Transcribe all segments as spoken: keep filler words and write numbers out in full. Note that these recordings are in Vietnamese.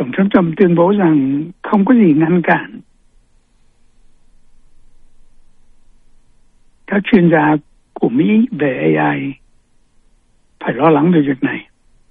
Tổng thống Trump tuyên bố rằng không có gì ngăn cản các chuyên gia của Mỹ về a i phải lo lắng về việc này.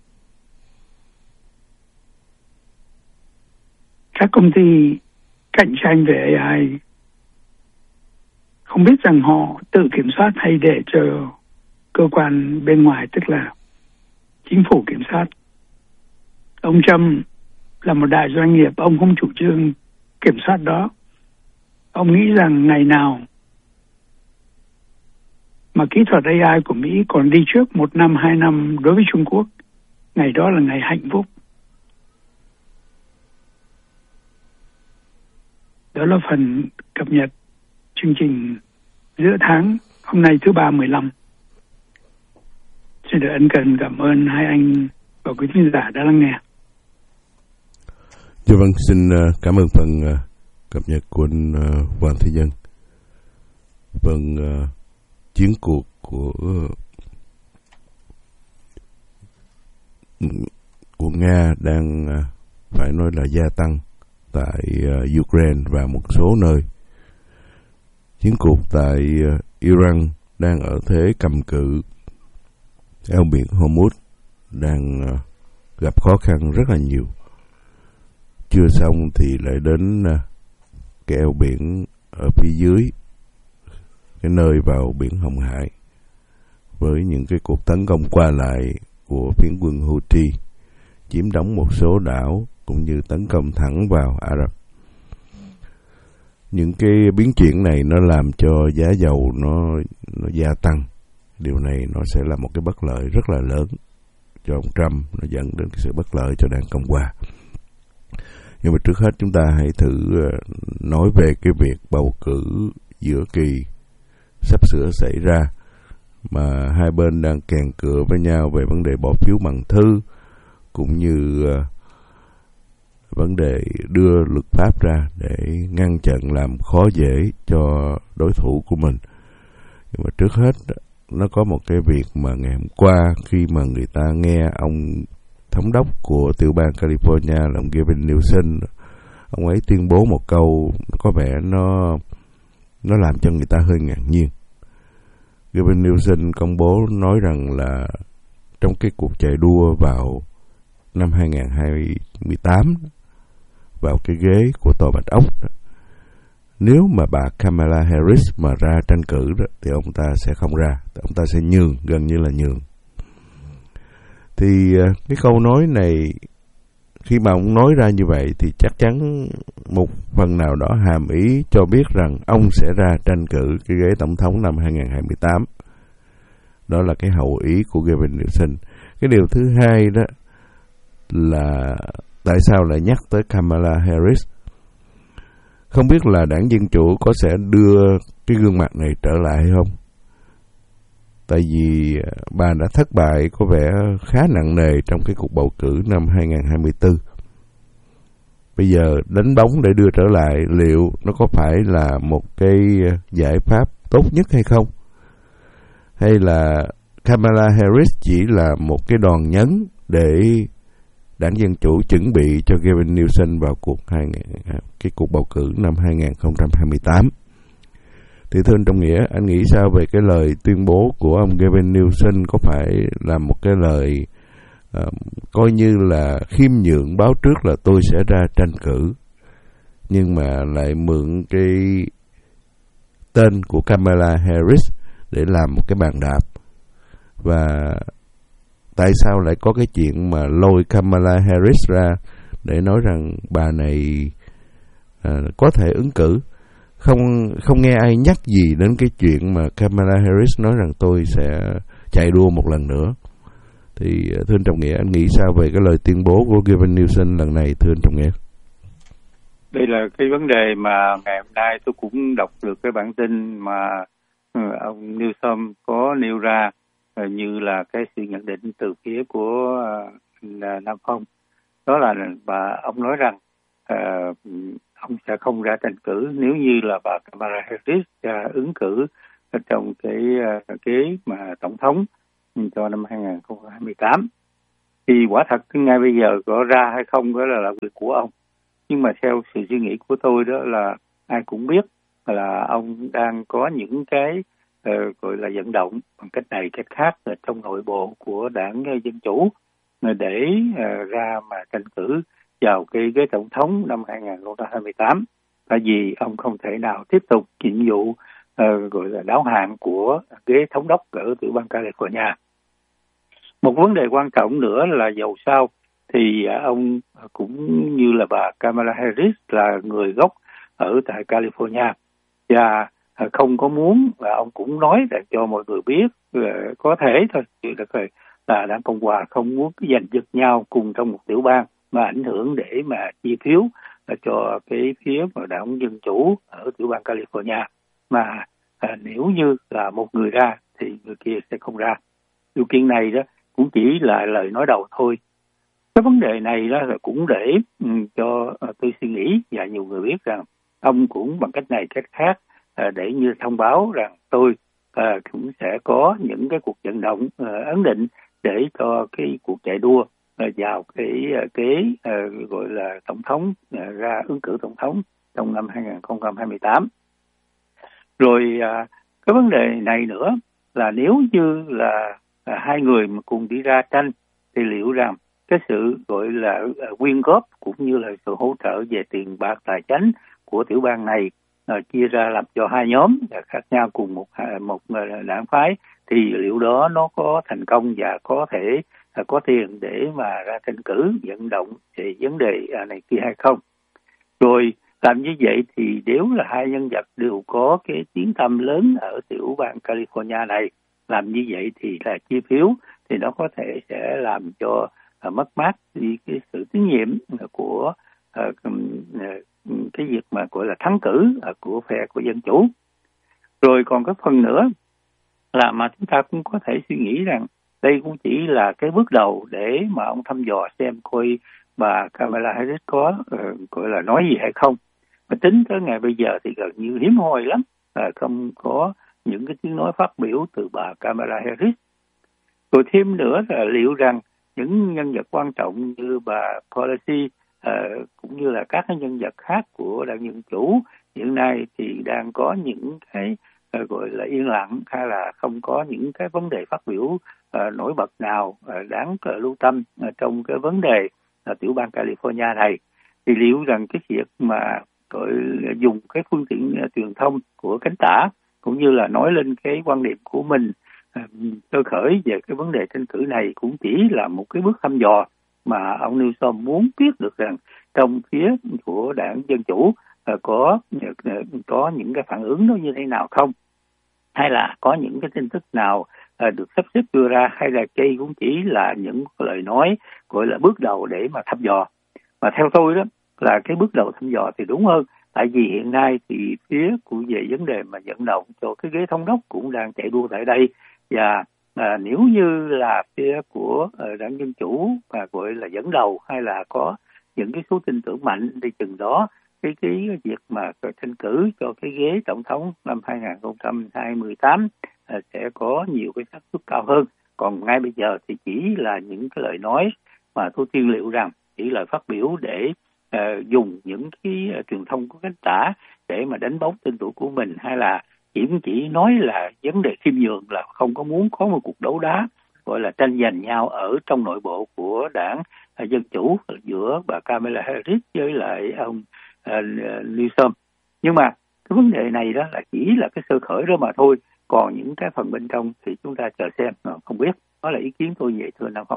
Các công ty cạnh tranh về a i không biết rằng họ tự kiểm soát hay để cho cơ quan bên ngoài, tức là chính phủ kiểm soát. Ông Trump là một đại doanh nghiệp, ông không chủ trương kiểm soát đó. Ông nghĩ rằng ngày nào mà kỹ thuật a i của Mỹ còn đi trước một năm, hai năm đối với Trung Quốc, ngày đó là ngày hạnh phúc. Đó là phần cập nhật chương trình giữa tháng hôm nay thứ ba mười lăm. Xin được ân cần cảm ơn hai anh và quý khán giả đã lắng nghe. Dạ vâng, xin cảm ơn phần cập nhật của anh Hoàng Thế Dân. Vâng, chiến cuộc của của Nga đang phải nói là gia tăng tại Ukraine và một số nơi. Chiến cuộc tại Iran đang ở thế cầm cự. Eo biển Hormuz đang gặp khó khăn rất là nhiều. Chưa xong thì lại đến cái eo biển ở phía dưới, cái nơi vào biển Hồng Hải, với những cái cuộc tấn công qua lại của phiến quân Houthi, chiếm đóng một số đảo cũng như tấn công thẳng vào Ả Rập. Những cái biến chuyển này nó làm cho giá dầu nó, nó gia tăng. Điều này nó sẽ là một cái bất lợi rất là lớn cho ông Trump, nó dẫn đến cái sự bất lợi cho đảng Cộng hòa. Nhưng mà trước hết chúng ta hãy thử nói về cái việc bầu cử giữa kỳ sắp sửa xảy ra, mà hai bên đang kèn cựa với nhau về vấn đề bỏ phiếu bằng thư, cũng như uh, vấn đề đưa luật pháp ra để ngăn chặn làm khó dễ cho đối thủ của mình. Nhưng mà trước hết nó có một cái việc mà ngày hôm qua khi mà người ta nghe ông thống đốc của tiểu bang California là ông Gavin Newsom, ông ấy tuyên bố một câu có vẻ nó nó làm cho người ta hơi ngạc nhiên. Gavin Newsom công bố nói rằng là trong cái cuộc chạy đua vào năm hai không hai tám, vào cái ghế của Tòa Bạch Ốc đó, nếu mà bà Kamala Harris mà ra tranh cử đó, thì ông ta sẽ không ra, ông ta sẽ nhường, gần như là nhường. Thì cái câu nói này, khi mà ông nói ra như vậy thì chắc chắn một phần nào đó hàm ý cho biết rằng ông sẽ ra tranh cử cái ghế tổng thống năm hai không hai tám. Đó là cái hậu ý của Gavin Newsom. Cái điều thứ hai đó là tại sao lại nhắc tới Kamala Harris? Không biết là đảng Dân Chủ có sẽ đưa cái gương mặt này trở lại hay không? Tại vì bà đã thất bại có vẻ khá nặng nề trong cái cuộc bầu cử năm hai không hai tư. Bây giờ đánh bóng để đưa trở lại, liệu nó có phải là một cái giải pháp tốt nhất hay không? Hay là Kamala Harris chỉ là một cái đòn nhấn để đảng Dân Chủ chuẩn bị cho Gavin Newsom vào cuộc hai, cái cuộc bầu cử năm hai không hai tám? Thì thưa anh Trọng Nghĩa, anh nghĩ sao về cái lời tuyên bố của ông Gavin Newsom? Có phải là một cái lời uh, coi như là khiêm nhượng báo trước là tôi sẽ ra tranh cử, nhưng mà lại mượn cái tên của Kamala Harris để làm một cái bàn đạp? Và tại sao lại có cái chuyện mà lôi Kamala Harris ra để nói rằng bà này uh, có thể ứng cử? Không không nghe ai nhắc gì đến cái chuyện mà Kamala Harris nói rằng tôi sẽ chạy đua một lần nữa. Thì thưa anh Trọng Nghĩa, anh nghĩ sao về cái lời tuyên bố của Gavin Newsom lần này, thưa anh Trọng Nghĩa? Đây là cái vấn đề mà ngày hôm nay tôi cũng đọc được cái bản tin mà ông Newsom có nêu ra, như là cái sự nhận định từ phía của Nam Phong. Đó là bà ông nói rằng uh, ông sẽ không ra tranh cử nếu như là bà Kamala Harris ra ứng cử trong cái uh, cái mà tổng thống cho năm hai không hai tám. Thì quả thật ngay bây giờ có ra hay không đó là, là việc của ông. Nhưng mà theo sự suy nghĩ của tôi đó là ai cũng biết là ông đang có những cái uh, gọi là vận động bằng cách này cách khác ở trong nội bộ của đảng Dân Chủ để uh, ra mà tranh cử vào cái ghế tổng thống năm hai không hai tám. Tại vì ông không thể nào tiếp tục nhiệm vụ uh, gọi là đáo hạn của ghế thống đốc ở tiểu bang California. Một vấn đề quan trọng nữa là dầu sao thì ông cũng như là bà Kamala Harris là người gốc ở tại California và không có muốn, và ông cũng nói để cho mọi người biết có thể thôi là đảng Cộng hòa không muốn giành giật nhau cùng trong một tiểu bang mà ảnh hưởng để mà chi phiếu cho cái phía mà đảng Dân Chủ ở tiểu bang California, mà à, nếu như là một người ra thì người kia sẽ không ra. Điều kiện này đó cũng chỉ là lời nói đầu thôi. Cái vấn đề này đó là cũng để um, cho uh, tôi suy nghĩ và nhiều người biết rằng ông cũng bằng cách này cách khác uh, để như thông báo rằng tôi uh, cũng sẽ có những cái cuộc vận động uh, ấn định để cho cái cuộc chạy đua uh, vào cái uh, kế uh, gọi là tổng thống uh, ra ứng cử tổng thống trong năm hai không hai tám. Rồi uh, cái vấn đề này nữa là nếu như là uh, hai người mà cùng đi ra tranh thì liệu rằng cái sự gọi là quyên góp cũng như là sự hỗ trợ về tiền bạc tài chánh của tiểu bang này uh, chia ra làm cho hai nhóm khác nhau cùng một một đảng phái thì liệu đó nó có thành công và có thể uh, có tiền để mà ra tranh cử vận động về vấn đề uh, này kia hay không. Rồi làm như vậy thì nếu là hai nhân vật đều có cái tiếng tăm lớn ở tiểu bang California này, làm như vậy thì là chi phiếu thì nó có thể sẽ làm cho À, mất mát đi cái sự tín nhiệm của à, cái việc mà gọi là thắng cử à, của phe của Dân Chủ. Rồi còn cái phần nữa là mà chúng ta cũng có thể suy nghĩ rằng đây cũng chỉ là cái bước đầu để mà ông thăm dò xem coi bà Kamala Harris có uh, gọi là nói gì hay không. Mà tính tới ngày bây giờ thì gần như hiếm hoi lắm, à, không có những cái tiếng nói phát biểu từ bà Kamala Harris. Rồi thêm nữa là liệu rằng những nhân vật quan trọng như bà Pelosi uh, cũng như là các cái nhân vật khác của đảng Dân Chủ hiện nay thì đang có những cái uh, gọi là yên lặng hay là không có những cái vấn đề phát biểu uh, nổi bật nào uh, đáng uh, lưu tâm uh, trong cái vấn đề uh, tiểu bang California này, thì liệu rằng cái việc mà gọi dùng cái phương tiện uh, truyền thông của cánh tả cũng như là nói lên cái quan điểm của mình cơ khởi về cái vấn đề tranh cử này cũng chỉ là một cái bước thăm dò mà ông Newsom muốn biết được rằng trong phía của đảng Dân Chủ có có những cái phản ứng nó như thế nào không, hay là có những cái tin tức nào được sắp xếp đưa ra, hay là đây cũng chỉ là những lời nói gọi là bước đầu để mà thăm dò. Mà theo tôi đó là cái bước đầu thăm dò thì đúng hơn, tại vì hiện nay thì phía của về vấn đề mà vận động cho cái ghế thống đốc cũng đang chạy đua tại đây. Và à, nếu như là phía của uh, đảng Dân Chủ và gọi là dẫn đầu hay là có những cái số tin tưởng mạnh thì chừng đó cái cái việc mà tranh cử cho cái ghế tổng thống năm hai không hai tám uh, sẽ có nhiều cái xác suất cao hơn. Còn ngay bây giờ thì chỉ là những cái lời nói mà tôi tiên liệu rằng chỉ là phát biểu để uh, dùng những cái uh, truyền thông của cánh tả để mà đánh bóng tên tuổi của mình, hay là chỉ chỉ nói là vấn đề khiêm nhường, là không có muốn có một cuộc đấu đá gọi là tranh giành nhau ở trong nội bộ của đảng Dân Chủ giữa bà Kamala Harris với lại ông uh, Newsom. Nhưng mà cái vấn đề này đó là chỉ là cái sơ khởi đó mà thôi, còn những cái phần bên trong thì chúng ta chờ xem, không biết. Đó là ý kiến tôi vậy, thưa Nam Phong.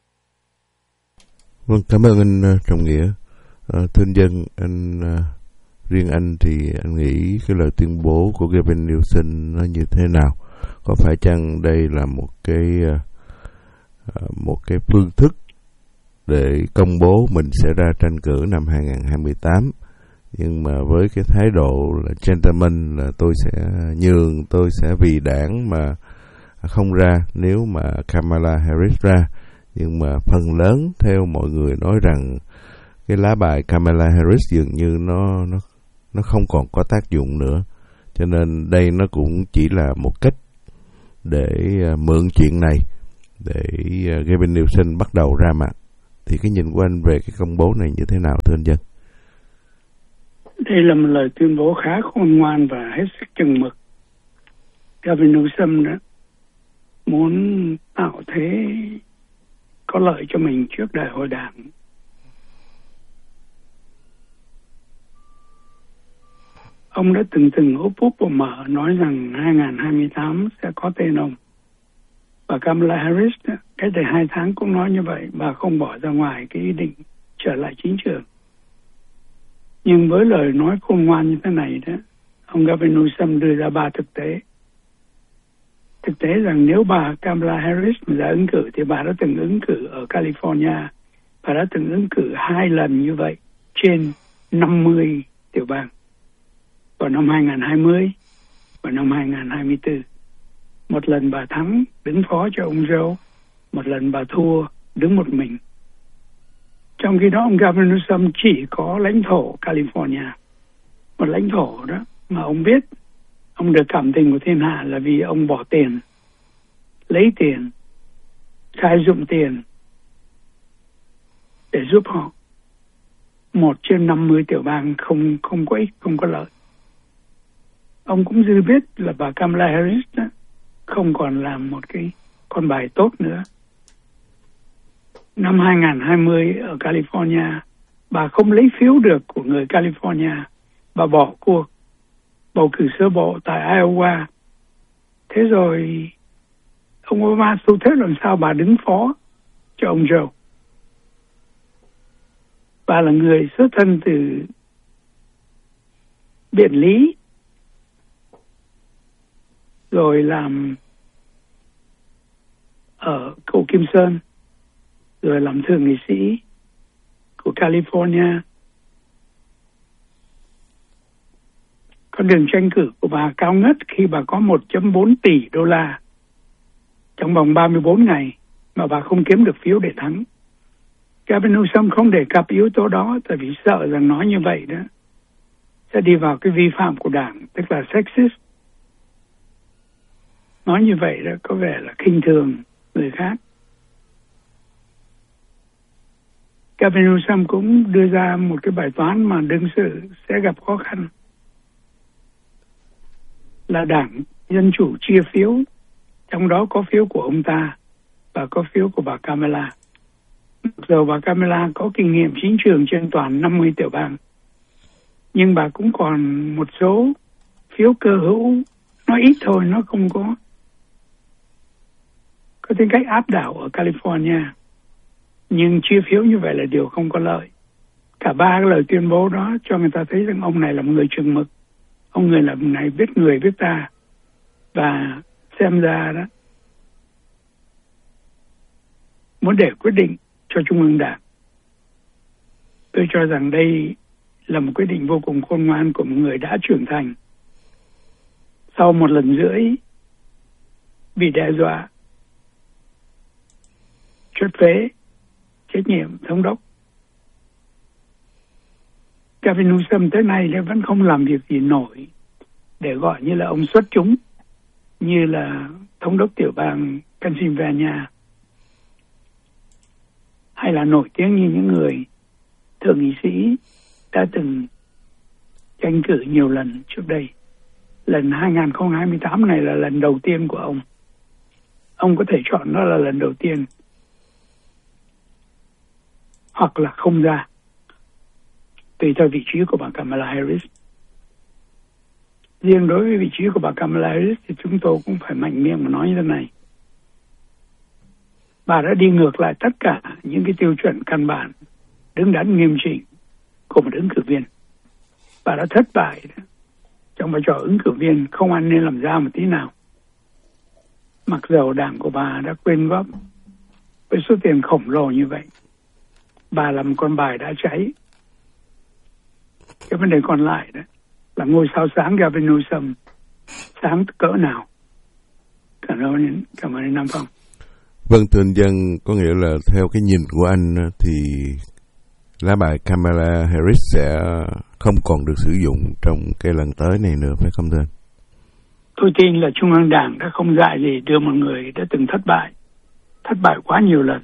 Vâng, cảm ơn anh Trọng Nghĩa. À, thưa dân, anh uh... riêng anh thì anh nghĩ cái lời tuyên bố của Gavin Newsom nó như thế nào? Có phải chăng đây là một cái uh, một cái phương thức để công bố mình sẽ ra tranh cử năm hai không hai tám, nhưng mà với cái thái độ là gentleman, là tôi sẽ nhường, tôi sẽ vì đảng mà không ra nếu mà Kamala Harris ra. Nhưng mà phần lớn theo mọi người nói rằng cái lá bài Kamala Harris dường như nó nó nó không còn có tác dụng nữa, cho nên đây nó cũng chỉ là một cách để uh, mượn chuyện này để Gavin Newsom bắt đầu ra mặt. Thì cái nhìn của anh về cái công bố này như thế nào thưa anh Dân? Đây là một lời tuyên bố khá khôn ngoan và hết sức chừng mực. Gavin Newsom đó muốn tạo thế có lợi cho mình trước đại hội đảng. Ông đã từng từng úp úp và mở nói rằng hai không hai tám sẽ có tên ông. Và Kamala Harris đó, cách đây hai tháng cũng nói như vậy, bà không bỏ ra ngoài cái ý định trở lại chính trường. Nhưng với lời nói khôn ngoan như thế này đó, ông Gavin Newsom đưa ra ba thực tế. Thực tế rằng nếu bà Kamala Harris mà ra ứng cử thì bà đã từng ứng cử ở California, bà đã từng ứng cử hai lần như vậy trên năm mươi tiểu bang, vào năm hai không hai không và năm hai không hai tư. Một lần bà thắng đứng phó cho ông Joe, một lần bà thua đứng một mình. Trong khi đó ông Gavin Newsom chỉ có lãnh thổ California, một lãnh thổ đó mà ông biết ông được cảm tình của thiên hạ là vì ông bỏ tiền, lấy tiền, khai dụng tiền để giúp họ. Một trên năm mươi tiểu bang không không có ích, không có lợi. Ông cũng dư biết là bà Kamala Harris đó không còn là một cái con bài tốt nữa. Năm hai không hai không ở California, bà không lấy phiếu được của người California. Bà bỏ cuộc bầu cử sơ bộ tại Iowa. Thế rồi ông Obama xu thế làm sao bà đứng phó cho ông Joe. Bà là người xuất thân từ Điện lý, rồi làm ở cầu Kim Sơn, rồi làm thượng nghị sĩ của California. Con đường tranh cử của bà cao ngất khi bà có một phẩy bốn tỷ đô la trong vòng ba mươi bốn ngày mà bà không kiếm được phiếu để thắng. Gavin Newsom không đề cập yếu tố đó tại vì sợ rằng nói như vậy đó sẽ đi vào cái vi phạm của đảng, tức là sexist. Nói như vậy đó có vẻ là khinh thường người khác. Gavin Newsom cũng đưa ra một cái bài toán mà đương sự sẽ gặp khó khăn, là đảng Dân Chủ chia phiếu, trong đó có phiếu của ông ta và có phiếu của bà Kamala. Giờ bà Kamala có kinh nghiệm chính trường trên toàn năm mươi tiểu bang, nhưng bà cũng còn một số phiếu cơ hữu, nó ít thôi, nó không có có tính cách áp đảo ở California. Nhưng chia phiếu như vậy là điều không có lợi. Cả ba cái lời tuyên bố đó cho người ta thấy rằng ông này là một người chừng mực, ông người là một này biết người biết ta, và xem ra đó muốn để quyết định cho Trung ương Đảng. Tôi cho rằng đây là một quyết định vô cùng khôn ngoan của một người đã trưởng thành. Sau một lần rưỡi bị đe dọa, chốt phế trách nhiệm thống đốc, Gavin Newsom tới nay vẫn không làm việc gì nổi để gọi như là ông xuất chúng, như là thống đốc tiểu bang Pennsylvania, hay là nổi tiếng như những người thượng nghị sĩ đã từng tranh cử nhiều lần trước đây. Lần hai không hai tám này là lần đầu tiên của ông. Ông có thể chọn nó là lần đầu tiên, hoặc là không ra, tùy theo vị trí của bà Kamala Harris. Riêng đối với vị trí của bà Kamala Harris thì chúng tôi cũng phải mạnh miệng mà nói như thế này. Bà đã đi ngược lại tất cả những cái tiêu chuẩn căn bản, đứng đắn nghiêm chỉnh của một ứng cử viên. Bà đã thất bại trong vai trò ứng cử viên, không ăn nên làm ra một tí nào. Mặc dầu đảng của bà đã quyên góp với số tiền khổng lồ như vậy, bà là một con bài đã cháy. Cái vấn đề còn lại đó là ngôi sao sáng Gavin Newsom sáng cỡ nào. Cảm ơn, cảm ơn anh Nam Phong. Vâng, thưa anh Dân, có nghĩa là theo cái nhìn của anh thì lá bài Kamala Harris sẽ không còn được sử dụng trong cái lần tới này nữa, phải không thưa anh? Tôi tin là Trung ương Đảng đã không dại gì đưa một người đã từng thất bại thất bại quá nhiều lần.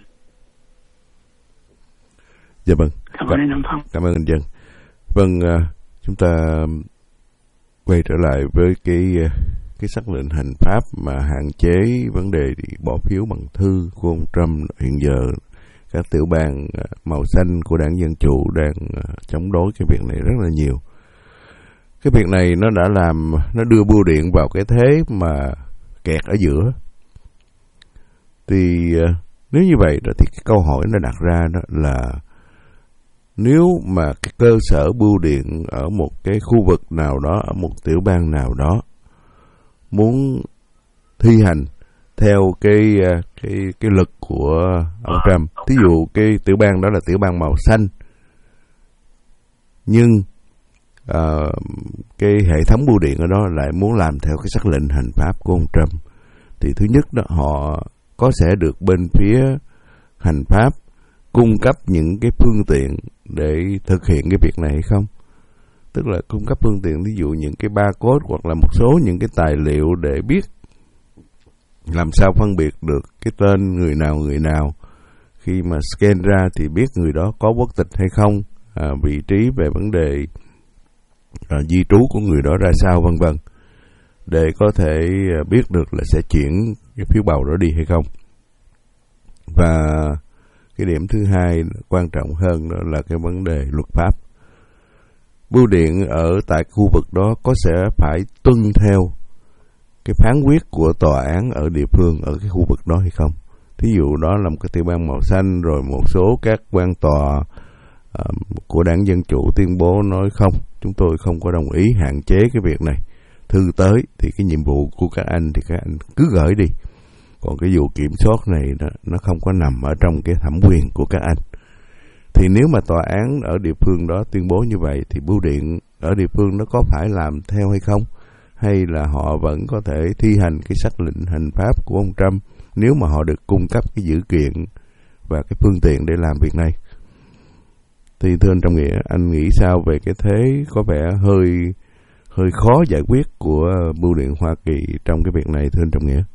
Dạ vâng. Cảm ơn anh Nam Phong. Cảm ơn anh Dân. Vâng, chúng ta quay trở lại với cái cái sắc lệnh hành pháp mà hạn chế vấn đề bỏ phiếu bằng thư của ông Trump. Hiện giờ các tiểu bang màu xanh của đảng Dân Chủ đang chống đối cái việc này rất là nhiều. Cái việc này nó đã làm, nó đưa bưu điện vào cái thế mà kẹt ở giữa. Thì nếu như vậy đó thì cái câu hỏi nó đặt ra đó là nếu mà cái cơ sở bưu điện ở một cái khu vực nào đó, ở một tiểu bang nào đó muốn thi hành theo cái cái cái lực của ông Trump, thí dụ cái tiểu bang đó là tiểu bang màu xanh, nhưng uh, cái hệ thống bưu điện ở đó lại muốn làm theo cái sắc lệnh hành pháp của ông Trump, thì thứ nhất đó họ có sẽ được bên phía hành pháp cung cấp những cái phương tiện để thực hiện cái việc này hay không? Tức là cung cấp phương tiện, ví dụ những cái barcode hoặc là một số những cái tài liệu để biết làm sao phân biệt được cái tên người nào người nào, khi mà scan ra thì biết người đó có quốc tịch hay không, à, vị trí về vấn đề à, di trú của người đó ra sao, vân vân, để có thể biết được là sẽ chuyển cái phiếu bầu đó đi hay không. Và cái điểm thứ hai quan trọng hơn đó là cái vấn đề luật pháp. Bưu điện ở tại khu vực đó có sẽ phải tuân theo cái phán quyết của tòa án ở địa phương ở cái khu vực đó hay không. Thí dụ đó là một cái tiểu bang màu xanh, rồi một số các quan tòa uh, của đảng Dân Chủ tuyên bố nói không, chúng tôi không có đồng ý hạn chế cái việc này. Thư tới thì cái nhiệm vụ của các anh thì các anh cứ gửi đi. Còn cái vụ kiểm soát này đó, nó không có nằm ở trong cái thẩm quyền của các anh. Thì nếu mà tòa án ở địa phương đó tuyên bố như vậy thì bưu điện ở địa phương nó có phải làm theo hay không? Hay là họ vẫn có thể thi hành cái sắc lệnh hành pháp của ông Trump nếu mà họ được cung cấp cái dữ kiện và cái phương tiện để làm việc này? Thì thưa anh Trọng Nghĩa, anh nghĩ sao về cái thế có vẻ hơi hơi khó giải quyết của bưu điện Hoa Kỳ trong cái việc này, thưa anh Trọng Nghĩa?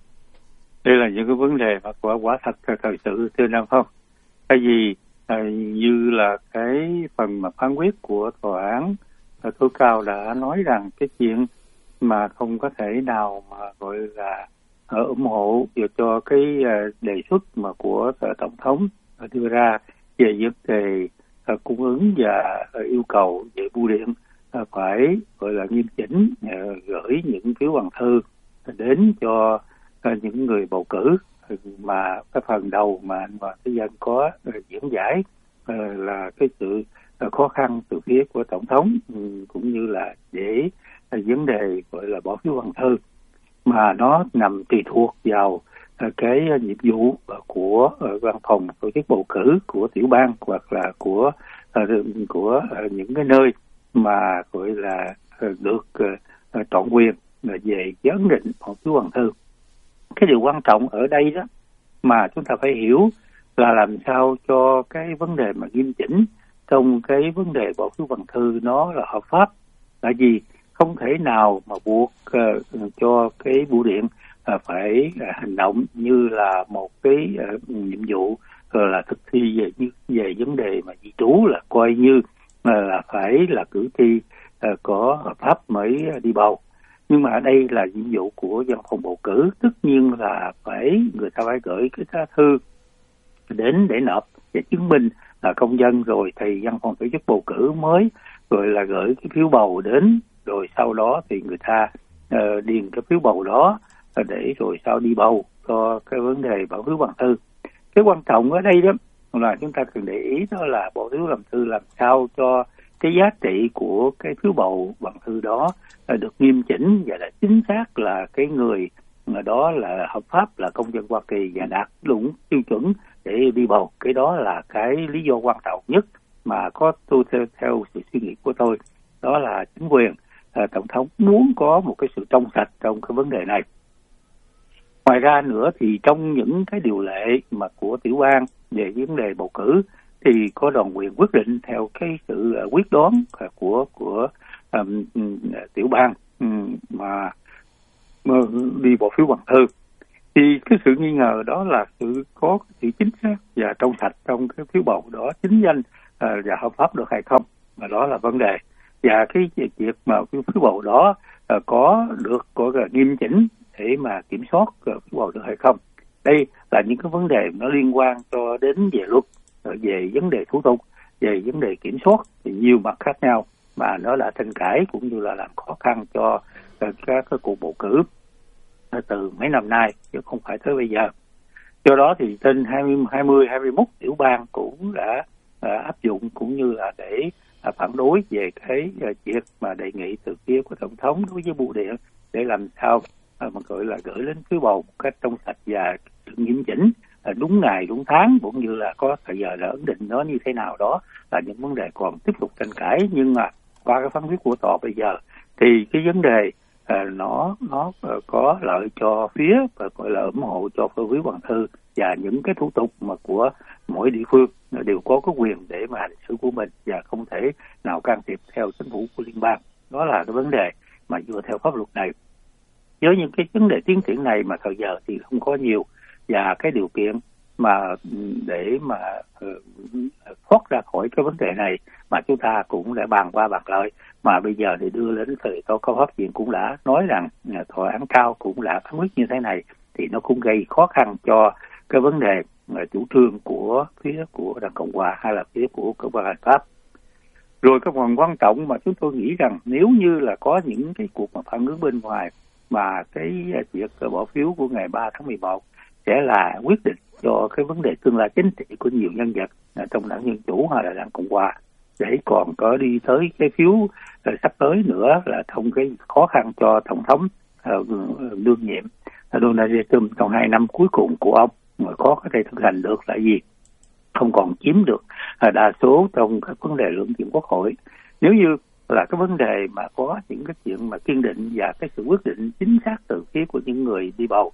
Đây là những cái vấn đề mà quả quả thật thời sự, thưa Nam Phong. Tại vì à, như là cái phần mà phán quyết của tòa án tối cao đã nói rằng cái chuyện mà không có thể nào mà gọi là uh, ủng hộ cho cái uh, đề xuất mà của uh, tổng thống uh, đưa ra về vấn đề uh, cung ứng và uh, yêu cầu về bưu điện uh, phải gọi là nghiêm chỉnh uh, gửi những phiếu bằng thư uh, đến cho uh, những người bầu cử, uh, mà cái phần đầu mà anh Hoàng Thế Dân có uh, diễn giải uh, là cái sự uh, khó khăn từ phía của tổng thống, um, cũng như là để vấn đề gọi là bỏ phiếu bằng thư, mà nó nằm tùy thuộc vào cái nhiệm vụ của văn phòng tổ chức bầu cử của tiểu bang hoặc là của của những cái nơi mà gọi là được trọn quyền về vấn định bỏ phiếu bằng thư. Cái điều quan trọng ở đây đó mà chúng ta phải hiểu là làm sao cho cái vấn đề mà nghiêm chỉnh trong cái vấn đề bỏ phiếu bằng thư nó là hợp pháp. Tại vì không thể nào mà buộc uh, cho cái bưu điện uh, phải uh, hành động như là một cái uh, nhiệm vụ uh, là thực thi về như về vấn đề mà di trú, là coi như uh, là phải là cử tri uh, có hợp pháp mới uh, đi bầu. Nhưng mà ở đây là nhiệm vụ của văn phòng bầu cử, tất nhiên là phải người ta phải gửi cái lá thư đến để nộp để chứng minh là công dân, rồi thì văn phòng tổ chức bầu cử mới rồi là gửi cái phiếu bầu đến, rồi sau đó thì người ta uh, điền cái phiếu bầu đó uh, để rồi sau đi bầu cho cái vấn đề bỏ phiếu bằng thư. Cái quan trọng ở đây đó là chúng ta cần để ý đó là bỏ phiếu bằng thư làm sao cho cái giá trị của cái phiếu bầu bằng thư đó uh, được nghiêm chỉnh và là chính xác là cái người mà đó là hợp pháp, là công dân Hoa Kỳ và đạt đúng tiêu chuẩn để đi bầu. Cái đó là cái lý do quan trọng nhất mà có tôi theo, theo sự suy nghĩ của tôi, đó là chính quyền à, tổng thống muốn có một cái sự trong sạch trong cái vấn đề này. Ngoài ra nữa thì trong những cái điều lệ mà của tiểu bang về vấn đề bầu cử thì có đoàn quyền quyết định theo cái sự uh, quyết đoán uh, của của um, tiểu bang um, mà uh, đi bỏ phiếu bằng thư. Thì cái sự nghi ngờ đó là sự có sự chính xác và trong sạch trong cái phiếu bầu đó chính danh uh, và hợp pháp được hay không, mà đó là vấn đề. Và cái việc mà phiếu bầu đó uh, có được có nghiêm chỉnh để mà kiểm soát uh, phiếu bầu được hay không. Đây là những cái vấn đề nó liên quan cho đến về luật, về vấn đề thủ tục, về vấn đề kiểm soát thì nhiều mặt khác nhau mà nó đã tranh cãi cũng như là làm khó khăn cho các cái cuộc bầu cử từ mấy năm nay chứ không phải tới bây giờ. Do đó thì trên hai mươi, hai mươi, hai mươi mốt tiểu bang cũng đã uh, áp dụng cũng như là để uh, phản đối về cái uh, việc mà đề nghị từ phía của tổng thống đối với bưu điện để làm sao uh, mà gọi là gửi đến phiếu bầu một cách trong sạch và nghiêm chỉnh, uh, đúng ngày đúng tháng cũng như là có thời giờ là ấn định nó như thế nào, đó là những vấn đề còn tiếp tục tranh cãi. Nhưng mà qua cái phán quyết của tòa bây giờ thì cái vấn đề uh, nó nó uh, có lợi cho phía và gọi là ủng hộ cho phiếu Hoàng Thư, và những cái thủ tục mà của mỗi địa phương đều có cái quyền để mà hành xử của mình và không thể nào can thiệp theo chính phủ của liên bang. Đó là cái vấn đề mà dựa theo pháp luật này. Với những cái vấn đề tiến triển này mà thời giờ thì không có nhiều, và cái điều kiện mà để mà uh, thoát ra khỏi cái vấn đề này mà chúng ta cũng đã bàn qua bàn lại, mà bây giờ thì đưa đến thời tòa cao pháp viện cũng đã nói rằng uh, tòa án cao cũng đã phán quyết như thế này, thì nó cũng gây khó khăn cho cái vấn đề uh, chủ trương của phía của Đảng Cộng Hòa hay là phía của Cộng hòa Hành Pháp. Rồi cái phần quan trọng mà chúng tôi nghĩ rằng nếu như là có những cái cuộc mà phản ứng bên ngoài mà cái việc bỏ phiếu của ngày ba tháng mười một sẽ là quyết định cho cái vấn đề tương lai chính trị của nhiều nhân vật trong Đảng Dân Chủ hay là Đảng Cộng Hòa, để còn có đi tới cái phiếu uh, sắp tới nữa là thông cái khó khăn cho tổng thống uh, đương nhiệm Donald Trump trong hai năm cuối cùng của ông mà có thể thực hành được là gì? Không còn chiếm được uh, đa số trong các vấn đề luận chuyện quốc hội. Nếu như là cái vấn đề mà có những cái chuyện mà kiên định và cái sự quyết định chính xác từ phía của những người đi bầu,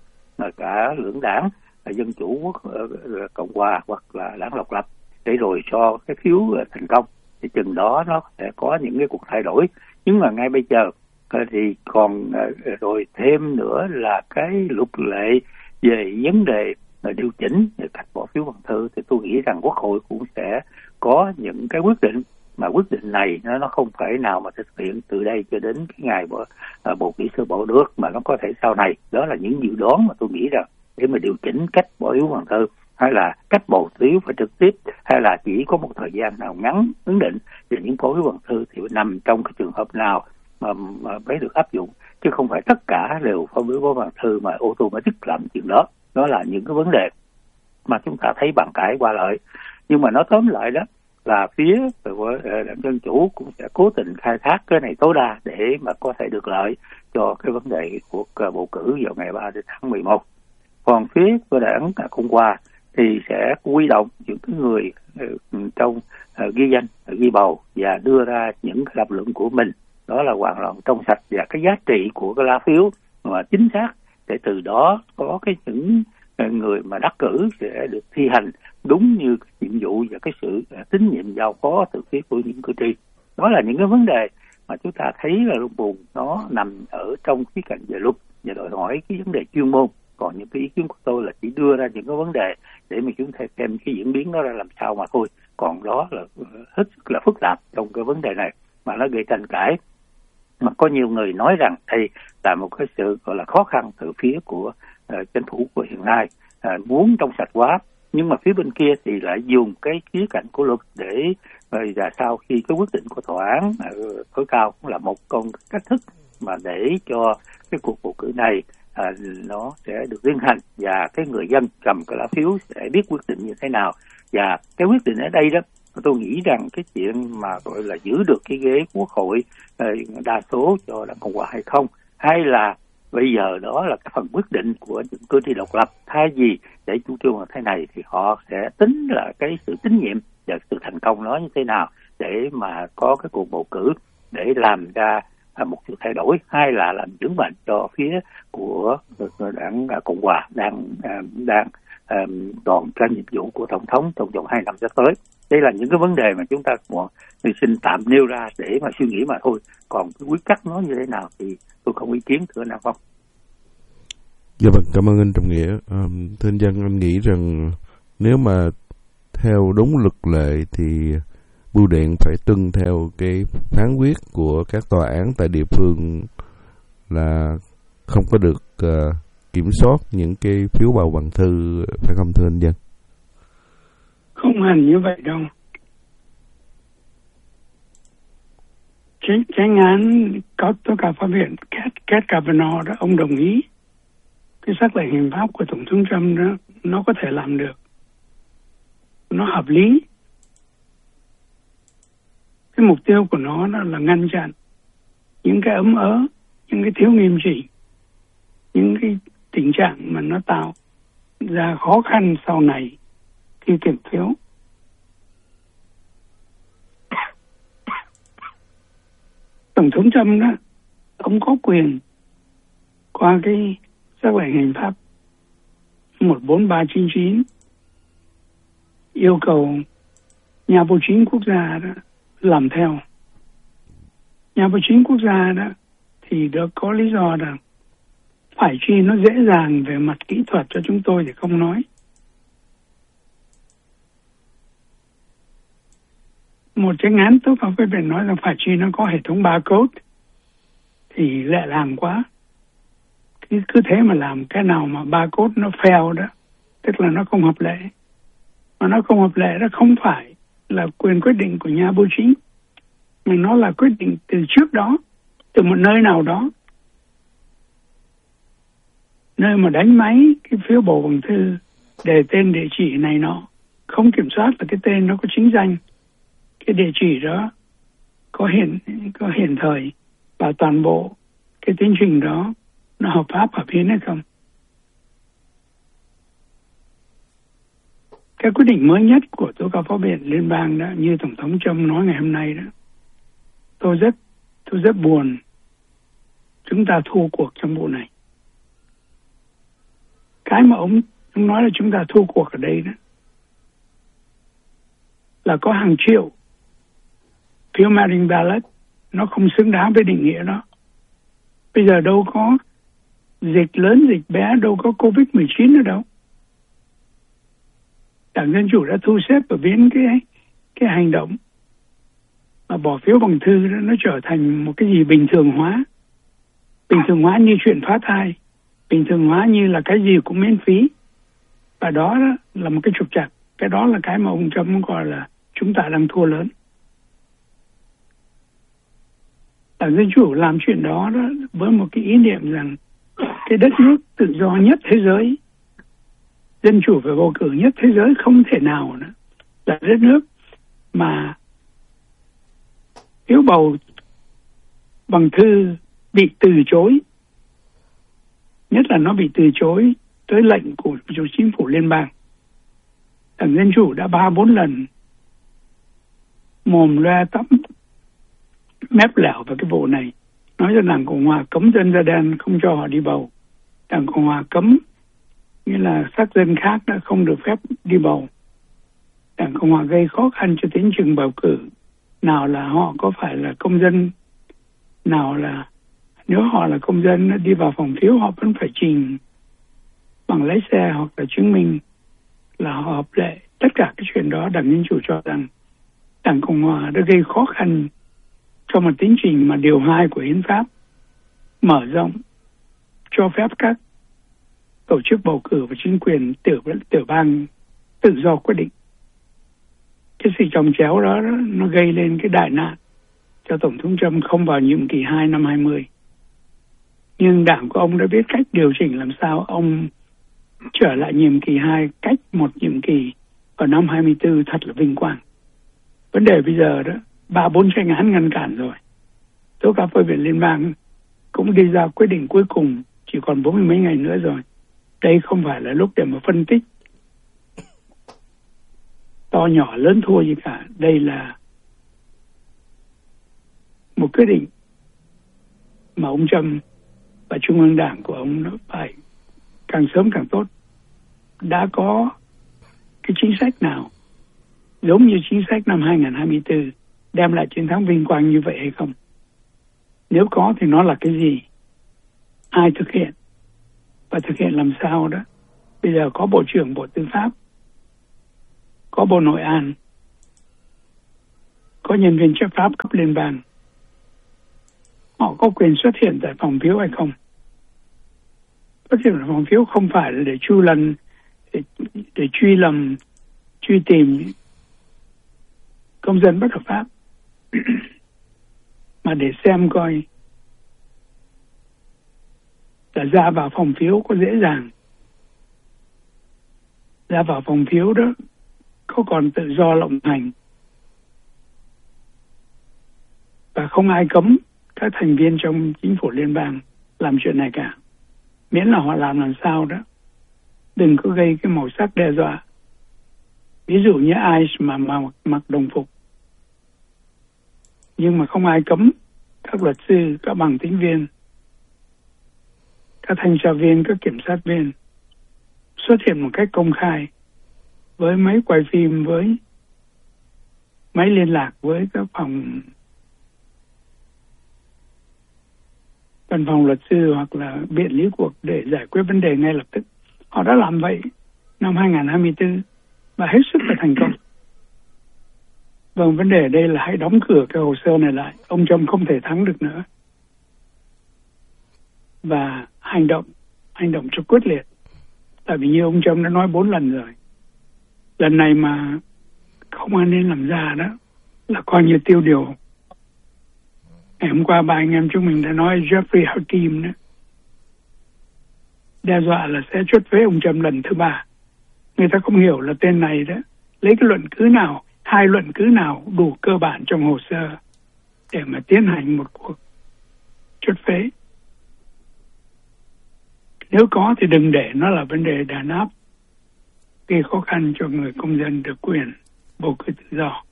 cả lưỡng đảng Dân Chủ, Cộng Hòa hoặc là đảng độc lập, để rồi cho cái phiếu thành công thì chừng đó nó sẽ có những cái cuộc thay đổi. Nhưng mà ngay bây giờ thì còn rồi thêm nữa là cái luật lệ về vấn đề điều chỉnh về cách bỏ phiếu bằng thư, thì tôi nghĩ rằng Quốc hội cũng sẽ có những cái quyết định, mà quyết định này nó nó không phải nào mà thực hiện từ đây cho đến cái ngày bầu, uh, bầu cử sơ bộ được, mà nó có thể sau này. Đó là những dự đoán mà tôi nghĩ rằng để mà điều chỉnh cách bỏ phiếu bằng thư hay là cách bầu phiếu phải trực tiếp hay là chỉ có một thời gian nào ngắn ấn định về những bỏ phiếu bằng thư thì nằm trong cái trường hợp nào mà, mà mới được áp dụng, chứ không phải tất cả đều bỏ phiếu bằng thư mà ô tô mới tức làm chuyện đó. Đó là những cái vấn đề mà chúng ta thấy bàn cãi qua lại. Nhưng mà nói tóm lại đó là phía của Đảng Dân Chủ cũng sẽ cố tình khai thác cái này tối đa để mà có thể được lợi cho cái vấn đề cuộc bầu cử vào ngày ba tháng mười một. Còn phía của Đảng Cộng Hòa thì sẽ quy động những cái người trong ghi danh, ghi bầu và đưa ra những cái lập luận của mình. Đó là hoàn toàn trong sạch và cái giá trị của cái lá phiếu mà chính xác, để từ đó có cái những người mà đắc cử sẽ được thi hành đúng như cái nhiệm vụ và cái sự tín nhiệm giao phó từ phía của những cử tri. Đó là những cái vấn đề mà chúng ta thấy là lúc buồn nó nằm ở trong khía cạnh về luật và đòi hỏi cái vấn đề chuyên môn. Còn những cái ý kiến của tôi là chỉ đưa ra những cái vấn đề để mà chúng ta xem cái diễn biến đó ra làm sao mà thôi. Còn đó là hết sức là phức tạp trong cái vấn đề này mà nó gây tranh cãi. Mà có nhiều người nói rằng đây là một cái sự gọi là khó khăn từ phía của uh, chính phủ của hiện nay, uh, muốn trong sạch quá, nhưng mà phía bên kia thì lại dùng cái khía cạnh của luật để uh, và sau khi cái quyết định của tòa án uh, tối cao cũng là một con cách thức mà để cho cái cuộc bầu cử này uh, nó sẽ được tiến hành, và cái người dân cầm cái lá phiếu sẽ biết quyết định như thế nào. Và cái quyết định ở đây đó, tôi nghĩ rằng cái chuyện mà gọi là giữ được cái ghế Quốc hội đa số cho Đảng Cộng Hòa hay không, hay là bây giờ đó là cái phần quyết định của những cử tri độc lập, thay vì để chủ trương như thế này thì họ sẽ tính là cái sự tín nhiệm và sự thành công nó như thế nào để mà có cái cuộc bầu cử để làm ra một sự thay đổi, hay là làm vững mạnh cho phía của Đảng Cộng Hòa đang đang còn cái nhiệm vụ của tổng thống trong vòng hai năm sắp tới. Đây là những cái vấn đề mà chúng ta xin tạm nêu ra để mà suy nghĩ mà thôi. Còn cái quyết cắt nó như thế nào thì tôi không ý kiến, thưa Nam Phong. Dạ vâng, cảm ơn anh Trọng Nghĩa. À, thưa anh Dân, anh nghĩ rằng nếu mà theo đúng luật lệ thì bưu điện phải tuân theo cái phán quyết của các tòa án tại địa phương là không có được uh, kiểm soát những cái phiếu bầu bằng thư, phải không thưa anh Dân? Không hẳn như vậy đâu. Chánh án có tố cáo pháp viện Brett Kavanaugh đó, ông đồng ý cái sắc lệnh hành pháp của Tổng thống Trump đó, nó có thể làm được, nó hợp lý. Cái mục tiêu của nó đó là ngăn chặn những cái ấm ớ, những cái thiếu nghiêm chỉnh, những cái tình trạng mà nó tạo ra khó khăn sau này khi kiểm phiếu. Tổng thống Trump đó, ông có quyền qua cái sắc lệnh hành pháp một bốn ba chín chín yêu cầu nhà bầu chính quốc gia đó làm theo. Nhà bầu chính quốc gia đó thì được có lý do rằng phải chi nó dễ dàng về mặt kỹ thuật cho chúng tôi thì không nói. Một chánh án tố cáo pháp viện nói rằng phải chi nó có hệ thống barcode thì lệ làm quá. Cứ, cứ thế mà làm cái nào mà barcode nó fail đó, tức là nó không hợp lệ. Mà nó không hợp lệ đó không phải là quyền quyết định của nhà bầu chính, mà nó là quyết định từ trước đó, từ một nơi nào đó. Nơi mà đánh máy cái phiếu bầu bằng thư, đề tên địa chỉ này nọ, không kiểm soát là cái tên nó có chính danh, cái địa chỉ đó có hiện có hiện thời và toàn bộ cái tiến trình đó nó hợp pháp hợp hiến hay không. Cái quyết định mới nhất của tố cáo pháp viện liên bang đó, như Tổng thống Trump nói ngày hôm nay đó, tôi rất tôi rất buồn chúng ta thua cuộc trong vụ này. Cái mà ông, ông nói là chúng ta thua cuộc ở đây đó là có hàng triệu phiếu mail-in ballot, nó không xứng đáng với định nghĩa đó. Bây giờ đâu có dịch lớn dịch bé, đâu có covid mười chín nữa đâu. Đảng Dân Chủ đã thu xếp và biến cái cái hành động mà bỏ phiếu bằng thư đó, nó trở thành một cái gì bình thường hóa. Bình thường hóa như chuyện phá thai, bình thường hóa như là cái gì cũng miễn phí. Và đó, đó là một cái trục trặc. Cái đó là cái mà ông Trump gọi là chúng ta đang thua lớn. Đảng Dân Chủ làm chuyện đó, đó với một cái ý niệm rằng cái đất nước tự do nhất thế giới, dân chủ và bầu cử nhất thế giới không thể nào nữa là đất nước mà phiếu bầu bằng thư bị từ chối, nhất là nó bị từ chối tới lệnh của chủ chính phủ liên bang. Đảng Dân Chủ đã ba bốn lần mồm loe tắm mép lẻo vào cái vụ này, nói cho Đảng Cộng Hòa cấm dân da đen không cho họ đi bầu. Đảng Cộng Hòa cấm nghĩa là sắc dân khác đã không được phép đi bầu. Đảng Cộng Hòa gây khó khăn cho tiến trình bầu cử. Nào là họ có phải là công dân, nào là nếu họ là công dân đi vào phòng phiếu họ vẫn phải trình bằng lái xe hoặc là chứng minh là họ hợp lệ. Tất cả cái chuyện đó Đảng Dân Chủ cho rằng Đảng Cộng Hòa đã gây khó khăn cho một tiến trình mà điều hai của hiến pháp mở rộng cho phép các tổ chức bầu cử và chính quyền tiểu tiểu bang tự do quyết định. Cái sự chồng chéo đó, đó nó gây lên cái đại nạn cho Tổng thống Trump không vào nhiệm kỳ hai năm hai mươi. Nhưng đảng của ông đã biết cách điều chỉnh làm sao ông trở lại nhiệm kỳ hai cách một nhiệm kỳ vào năm hai mươi tư thật là vinh quang. Vấn đề bây giờ đó, ba bốn tranh án ngăn cản rồi. Tố cáo pháp viện liên bang cũng đi ra quyết định cuối cùng, chỉ còn bốn mươi mấy ngày nữa rồi. Đây không phải là lúc để mà phân tích to nhỏ lớn thua gì cả. Đây là một quyết định mà ông Trump và Trung ương Đảng của ông nó phải càng sớm càng tốt. Đã có cái chính sách nào giống như chính sách năm hai không hai tư đem lại chiến thắng vinh quang như vậy hay không? Nếu có thì nó là cái gì? Ai thực hiện? và thực hiện làm sao đó. Bây giờ có Bộ trưởng Bộ Tư pháp, có Bộ Nội an, có nhân viên chấp pháp cấp liên bang. Họ có quyền xuất hiện tại phòng phiếu hay không? Xuất hiện tại phòng phiếu không phải là để truy lần, để, để truy lầm, truy tìm công dân bất hợp pháp, mà để xem coi là ra vào phòng phiếu có dễ dàng, ra vào phòng phiếu đó có còn tự do lộng hành, và không ai cấm các thành viên trong chính phủ liên bang làm chuyện này cả, miễn là họ làm làm sao đó đừng có gây cái màu sắc đe dọa. Ví dụ như ai mà, mà mặc đồng phục, nhưng mà không ai cấm các luật sư, các bằng tín viên, các thanh tra viên, các kiểm sát viên xuất hiện một cách công khai với máy quay phim, với máy liên lạc với các phòng văn phòng luật sư hoặc là biện lý cuộc để giải quyết vấn đề ngay lập tức. Họ đã làm vậy năm hai không hai tư và hết sức là thành công. Vâng, vấn đề ở đây là hãy đóng cửa cái hồ sơ này lại. Ông Trump không thể thắng được nữa. Và hành động, hành động cho quyết liệt. Tại vì như ông Trump đã nói bốn lần rồi. Lần này mà không ai nên làm ra đó là coi như tiêu điều. Ngày hôm qua ba anh em chúng mình đã nói Jeffrey Hakeem đó, đe dọa là sẽ chốt phế ông Trump lần thứ ba. Người ta không hiểu là tên này đó lấy cái luận cứ nào, hai luận cứ nào đủ cơ bản trong hồ sơ để mà tiến hành một cuộc chốt phế. Nếu có thì đừng để nó là vấn đề đàn áp, gây khó khăn cho người công dân được quyền bầu cử tự do.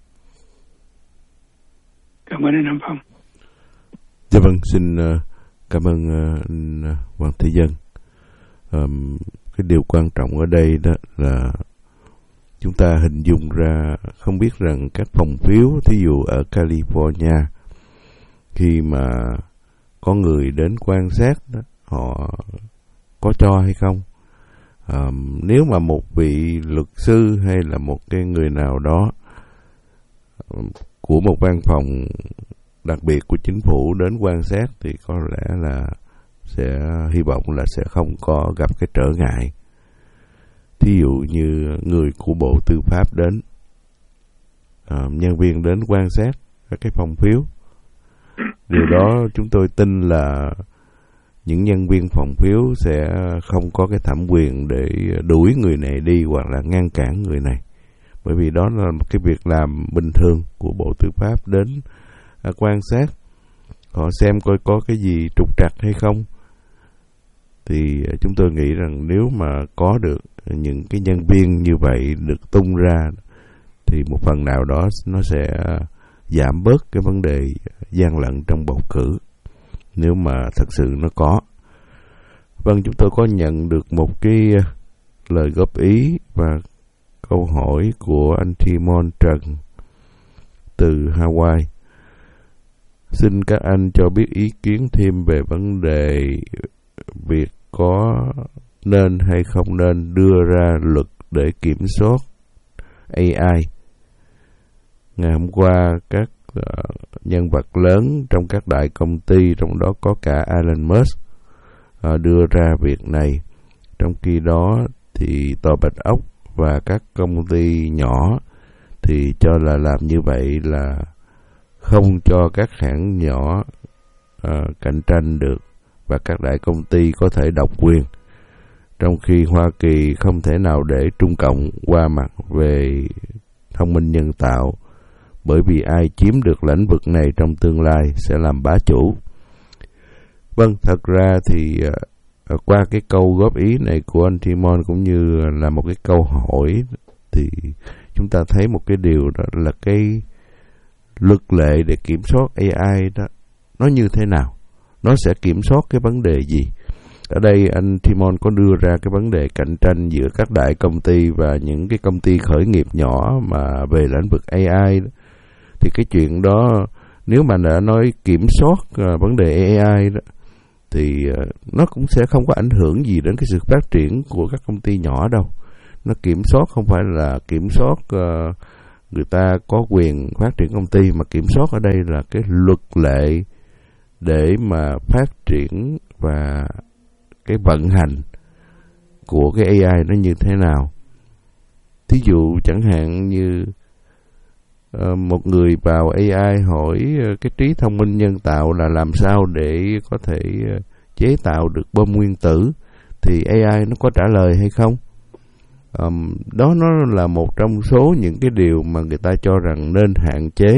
Cảm ơn anh Nam Phong. Dạ vâng, xin uh, cảm ơn uh, anh Hoàng Thế Dân. Um, cái điều quan trọng ở đây đó là chúng ta hình dung ra, không biết rằng các phòng phiếu, thí dụ ở California, khi mà có người đến quan sát đó, họ có cho hay không? Um, nếu mà một vị luật sư hay là một cái người nào đó um, của một văn phòng đặc biệt của chính phủ đến quan sát thì có lẽ là sẽ hy vọng là sẽ không có gặp cái trở ngại. Thí dụ như người của Bộ Tư pháp đến, uh, nhân viên đến quan sát các cái phòng phiếu. Điều đó chúng tôi tin là những nhân viên phòng phiếu sẽ không có cái thẩm quyền để đuổi người này đi hoặc là ngăn cản người này. Bởi vì đó là một cái việc làm bình thường của Bộ Tư pháp đến à, quan sát. Họ xem coi có cái gì trục trặc hay không. Thì chúng tôi nghĩ rằng nếu mà có được những cái nhân viên như vậy được tung ra thì một phần nào đó nó sẽ giảm bớt cái vấn đề gian lận trong bầu cử, nếu mà thật sự nó có. Vâng, chúng tôi có nhận được một cái lời góp ý và câu hỏi của anh Timon Trần từ Hawaii. Xin các anh cho biết ý kiến thêm về vấn đề việc có nên hay không nên đưa ra luật để kiểm soát a i. Ngày hôm qua, các uh, nhân vật lớn trong các đại công ty, trong đó có cả Elon Musk, uh, đưa ra việc này. Trong khi đó thì Tòa Bạch Ốc và các công ty nhỏ thì cho là làm như vậy là không cho các hãng nhỏ uh, cạnh tranh được và các đại công ty có thể độc quyền, trong khi Hoa Kỳ không thể nào để Trung Cộng qua mặt về thông minh nhân tạo, bởi vì ai chiếm được lĩnh vực này trong tương lai sẽ làm bá chủ. Vâng, thật ra thì uh, qua cái câu góp ý này của anh Timon cũng như là một cái câu hỏi, thì chúng ta thấy một cái điều đó là cái luật lệ để kiểm soát a i đó nó như thế nào, nó sẽ kiểm soát cái vấn đề gì. Ở đây anh Timon có đưa ra cái vấn đề cạnh tranh giữa các đại công ty và những cái công ty khởi nghiệp nhỏ mà về lĩnh vực a i đó. Thì cái chuyện đó nếu mà đã nói kiểm soát uh, vấn đề a i đó, thì nó cũng sẽ không có ảnh hưởng gì đến cái sự phát triển của các công ty nhỏ đâu. Nó kiểm soát không phải là kiểm soát uh, người ta có quyền phát triển công ty, mà kiểm soát ở đây là cái luật lệ để mà phát triển và cái vận hành của cái a i nó như thế nào. Thí dụ chẳng hạn như uh, một người vào a i hỏi uh, cái trí thông minh nhân tạo là làm sao để có thể uh, chế tạo được bom nguyên tử, thì a i nó có trả lời hay không? Um, đó nó là một trong số những cái điều mà người ta cho rằng nên hạn chế.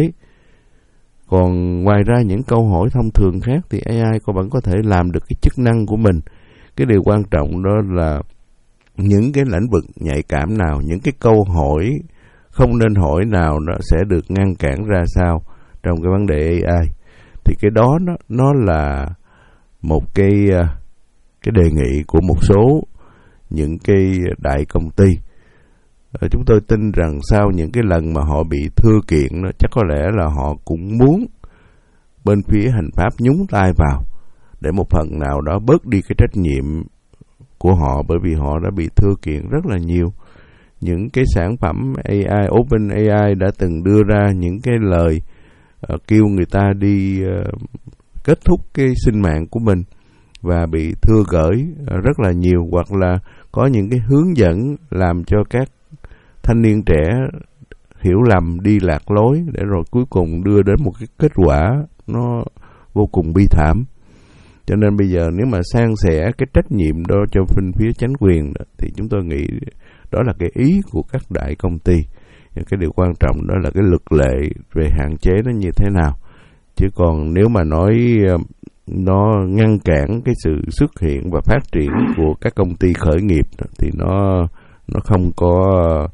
Còn ngoài ra những câu hỏi thông thường khác thì a i có vẫn có thể làm được cái chức năng của mình. Cái điều quan trọng đó là những cái lĩnh vực nhạy cảm nào, những cái câu hỏi không nên hỏi nào nó sẽ được ngăn cản ra sao trong cái vấn đề a i. Thì cái đó nó, nó là một cái, cái đề nghị của một số những cái đại công ty. À, chúng tôi tin rằng sau những cái lần mà họ bị thưa kiện đó, chắc có lẽ là họ cũng muốn bên phía hành pháp nhúng tay vào để một phần nào đó bớt đi cái trách nhiệm của họ, bởi vì họ đã bị thưa kiện rất là nhiều. Những cái sản phẩm a i, OpenAI đã từng đưa ra những cái lời uh, kêu người ta đi uh, kết thúc cái sinh mạng của mình và bị thưa gửi uh, rất là nhiều, hoặc là có những cái hướng dẫn làm cho các thanh niên trẻ hiểu lầm, đi lạc lối, để rồi cuối cùng đưa đến một cái kết quả nó vô cùng bi thảm. Cho nên bây giờ nếu mà san sẻ cái trách nhiệm đó cho bên phía chính quyền đó, thì chúng tôi nghĩ đó là cái ý của các đại công ty. Cái điều quan trọng đó là cái luật lệ về hạn chế nó như thế nào. Chứ còn nếu mà nói nó ngăn cản cái sự xuất hiện và phát triển của các công ty khởi nghiệp đó, thì nó nó không có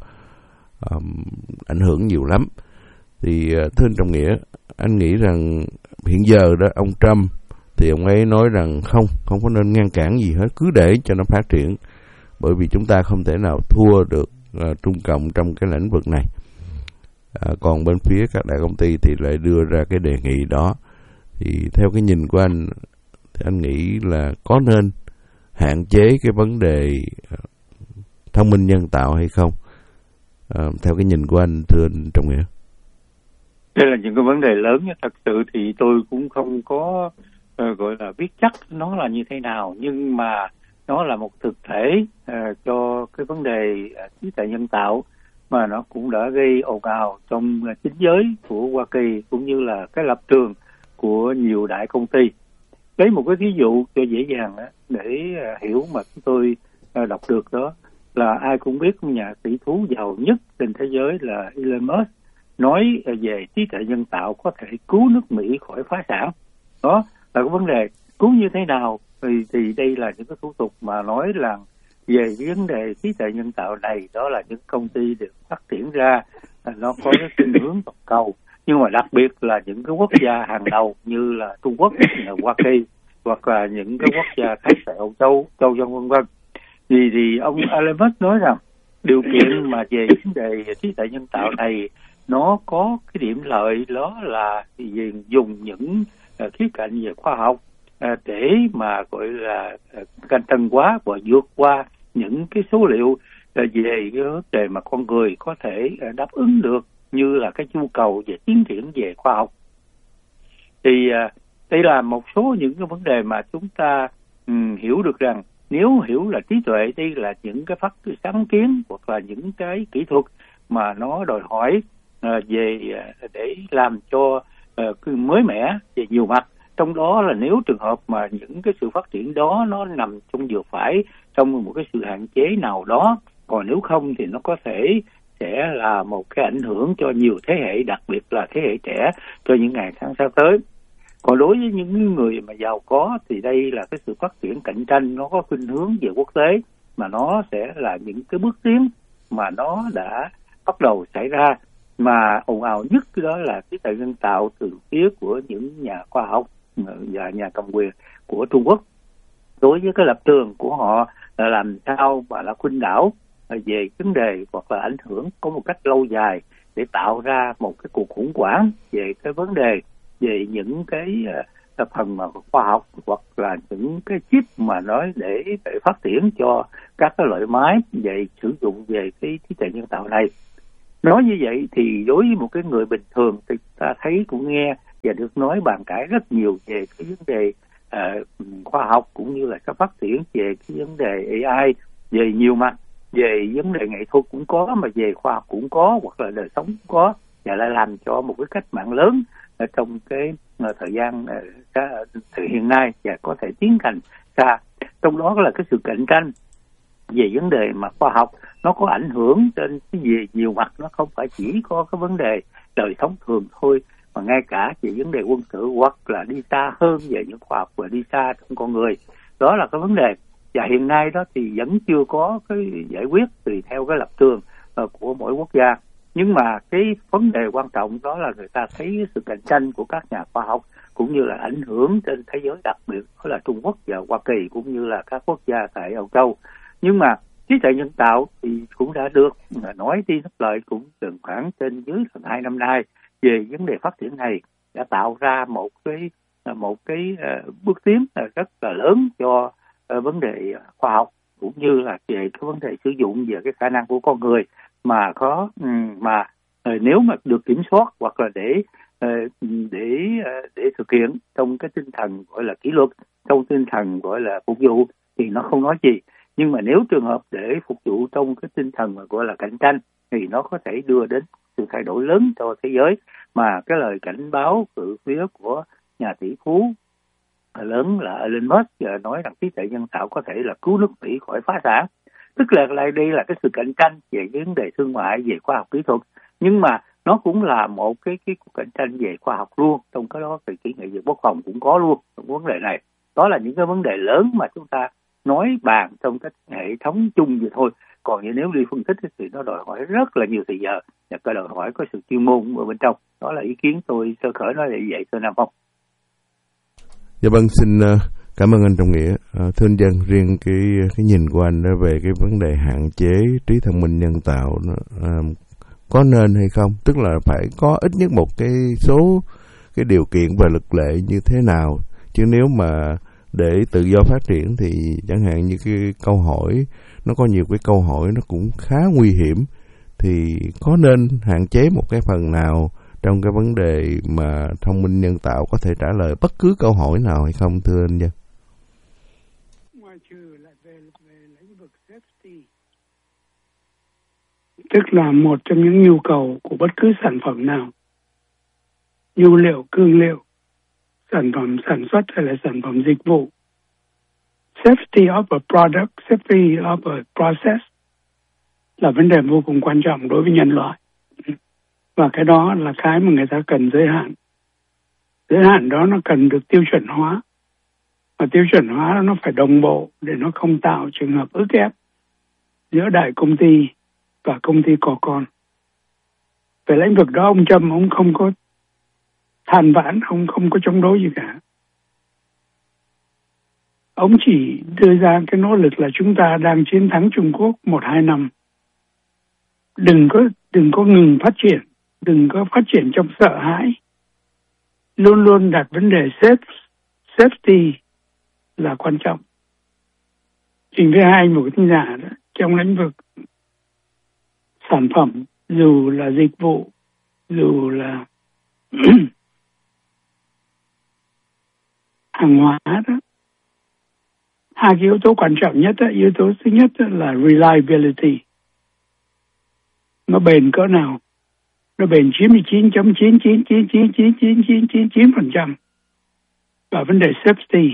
um, ảnh hưởng nhiều lắm. Thì thưa anh Trọng Nghĩa, anh nghĩ rằng hiện giờ đó ông Trump thì ông ấy nói rằng không, không có nên ngăn cản gì hết, cứ để cho nó phát triển, bởi vì chúng ta không thể nào thua được uh, Trung Cộng trong cái lĩnh vực này. À, còn bên phía các đại công ty thì lại đưa ra cái đề nghị đó. Thì theo cái nhìn của anh, thì anh nghĩ là có nên hạn chế cái vấn đề uh, thông minh nhân tạo hay không? À, theo cái nhìn của anh, thưa anh Trọng Nghĩa. Đây là những cái vấn đề lớn. Thật sự thì tôi cũng không có uh, gọi là biết chắc nó là như thế nào, nhưng mà nó là một thực thể uh, cho cái vấn đề uh, trí tuệ nhân tạo mà nó cũng đã gây ồn ào trong uh, chính giới của Hoa Kỳ, cũng như là cái lập trường của nhiều đại công ty. Lấy một cái ví dụ cho dễ dàng uh, để uh, hiểu mà chúng tôi uh, đọc được đó, là ai cũng biết nhà tỷ phú giàu nhất trên thế giới là Elon Musk nói về trí tuệ nhân tạo có thể cứu nước Mỹ khỏi phá sản. Đó là cái vấn đề cứu như thế nào, thì, thì đây là những cái thủ tục mà nói là về cái vấn đề trí tuệ nhân tạo này, đó là những công ty được phát triển ra, nó có cái khuynh hướng toàn cầu, nhưng mà đặc biệt là những cái quốc gia hàng đầu như là Trung Quốc, là Hoa Kỳ, hoặc là những cái quốc gia khác tại Âu Châu, Châu Dân vân vân. Thì, thì ông Elon Musk nói rằng điều kiện mà về vấn đề trí tuệ nhân tạo này nó có cái điểm lợi, đó là dùng những uh, khía cạnh về khoa học uh, để mà gọi là uh, cạnh tranh quá và vượt qua những cái số liệu uh, về cái vấn đề mà con người có thể uh, đáp ứng được, như là cái nhu cầu về tiến triển về khoa học. Thì uh, đây là một số những cái vấn đề mà chúng ta um, hiểu được rằng nếu hiểu là trí tuệ, đây là những cái phát sáng kiến hoặc là những cái kỹ thuật mà nó đòi hỏi uh, về uh, để làm cho uh, mới mẻ về nhiều mặt. Trong đó là nếu trường hợp mà những cái sự phát triển đó nó nằm trong vừa phải trong một cái sự hạn chế nào đó, còn nếu không thì nó có thể sẽ là một cái ảnh hưởng cho nhiều thế hệ, đặc biệt là thế hệ trẻ cho những ngày tháng sắp tới. Còn đối với những người mà giàu có thì đây là cái sự phát triển cạnh tranh, nó có khuynh hướng về quốc tế, mà nó sẽ là những cái bước tiến mà nó đã bắt đầu xảy ra. Mà ồn ào nhất đó là trí tuệ nhân tạo từ phía của những nhà khoa học và nhà cầm quyền của Trung Quốc. Đối với cái lập trường của họ là làm sao mà là khuynh đảo về vấn đề hoặc là ảnh hưởng có một cách lâu dài để tạo ra một cái cuộc khủng hoảng về cái vấn đề về những cái là phần mà khoa học hoặc là những cái chip mà nói để, để phát triển cho các cái loại máy về sử dụng về cái trí tuệ nhân tạo này. Nói như vậy thì đối với một cái người bình thường thì ta thấy cũng nghe và được nói bàn cãi rất nhiều về cái vấn đề uh, khoa học cũng như là sẽ phát triển về cái vấn đề a i, về nhiều mặt, về vấn đề nghệ thuật cũng có, mà về khoa học cũng có, hoặc là đời sống cũng có, và lại làm cho một cái cách mạng lớn ở trong cái uh, thời gian uh, thời hiện nay và có thể tiến hành xa. Trong đó là cái sự cạnh tranh về vấn đề mà khoa học nó có ảnh hưởng trên cái gì nhiều mặt, nó không phải chỉ có cái vấn đề đời sống thường thôi, mà ngay cả về vấn đề quân sự hoặc là đi xa hơn về những khoa học và đi xa trong con người. Đó là cái vấn đề, và hiện nay đó thì vẫn chưa có cái giải quyết tùy theo cái lập trường uh, của mỗi quốc gia. Nhưng mà cái vấn đề quan trọng đó là người ta thấy sự cạnh tranh của các nhà khoa học cũng như là ảnh hưởng trên thế giới, đặc biệt đó là Trung Quốc và Hoa Kỳ cũng như là các quốc gia tại Âu Châu. Nhưng mà trí tuệ nhân tạo thì cũng đã được nói đi nói lại cũng từng khoảng trên dưới gần hai năm nay về vấn đề phát triển này, đã tạo ra một cái một cái uh, bước tiến rất là lớn cho uh, vấn đề khoa học cũng như là về cái vấn đề sử dụng về cái khả năng của con người mà có um, mà uh, nếu mà được kiểm soát hoặc là để uh, để uh, để thực hiện trong cái tinh thần gọi là kỷ luật, trong tinh thần gọi là phục vụ thì nó không nói gì. Nhưng mà nếu trường hợp để phục vụ trong cái tinh thần mà gọi là cạnh tranh thì nó có thể đưa đến sự thay đổi lớn cho thế giới, mà cái lời cảnh báo từ phía của nhà tỷ phú lớn là Elon Musk nói rằng trí tuệ nhân tạo có thể là cứu nước Mỹ khỏi phá sản. Tức là lại đây là cái sự cạnh tranh về vấn đề thương mại, về khoa học kỹ thuật, nhưng mà nó cũng là một cái cái cuộc cạnh tranh về khoa học luôn. Trong cái đó thì kỹ nghệ về quốc phòng cũng có luôn trong vấn đề này. Đó là những cái vấn đề lớn mà chúng ta nói bàn trong cái hệ thống chung vậy thôi. Còn nếu đi phân tích thì nó đòi hỏi rất là nhiều thời giờ và cái đòi hỏi có sự chuyên môn ở bên trong. Đó là ý kiến tôi sơ khởi nói là vậy, thưa Nam Phong. Dạ vâng, xin cảm ơn anh Trọng Nghĩa. À, thưa anh Dân, riêng cái cái nhìn của anh đó về cái vấn đề hạn chế trí thông minh nhân tạo nó, à, có nên hay không? Tức là phải có ít nhất một cái số cái điều kiện và luật lệ như thế nào? Chứ nếu mà để tự do phát triển thì chẳng hạn như cái câu hỏi, nó có nhiều cái câu hỏi nó cũng khá nguy hiểm, thì có nên hạn chế một cái phần nào trong cái vấn đề mà thông minh nhân tạo có thể trả lời bất cứ câu hỏi nào hay không, thưa anh Dân? Ngoài trừ là về, về lĩnh vực safety, tức là một trong những nhu cầu của bất cứ sản phẩm nào, nhu liệu, cương liệu, sản phẩm sản xuất hay là sản phẩm dịch vụ. Safety of a product, safety of a process là vấn đề vô cùng quan trọng đối với nhân loại. Và cái đó là cái mà người ta cần giới hạn. Giới hạn đó nó cần được tiêu chuẩn hóa. Và tiêu chuẩn hóa nó phải đồng bộ để nó không tạo trường hợp ức ép giữa đại công ty và công ty cò con. Về lĩnh vực đó ông Trump ông không có than vãn, ông không có chống đối gì cả. Ông chỉ đưa ra cái nỗ lực là chúng ta đang chiến thắng Trung Quốc một hai năm. Đừng có đừng có ngừng phát triển, đừng có phát triển trong sợ hãi. Luôn luôn đặt vấn đề safe, safety là quan trọng. Trình với hai một cái giả đó, trong lĩnh vực sản phẩm, dù là dịch vụ, dù là hàng hóa đó, hai cái yếu tố quan trọng nhất đó, yếu tố thứ nhất là reliability. Nó bền cỡ nào? Nó bền chín mươi chín phẩy chín chín chín chín chín chín chín chín chín phần trăm. Và vấn đề safety.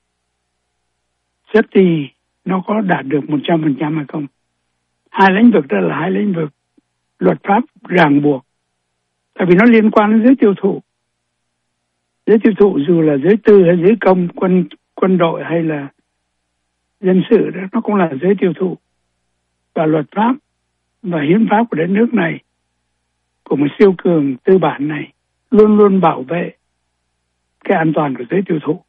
Safety nó có đạt được một trăm phần trăm hay không? Hai lĩnh vực đó là hai lĩnh vực luật pháp ràng buộc. Tại vì nó liên quan đến giới tiêu thụ. Giới tiêu thụ dù là giới tư hay giới công, quân quân đội hay là dân sự đó, nó cũng là giới tiêu thụ. Và luật pháp và hiến pháp của đất nước này, của một siêu cường tư bản này, luôn luôn bảo vệ cái an toàn của giới tiêu thụ.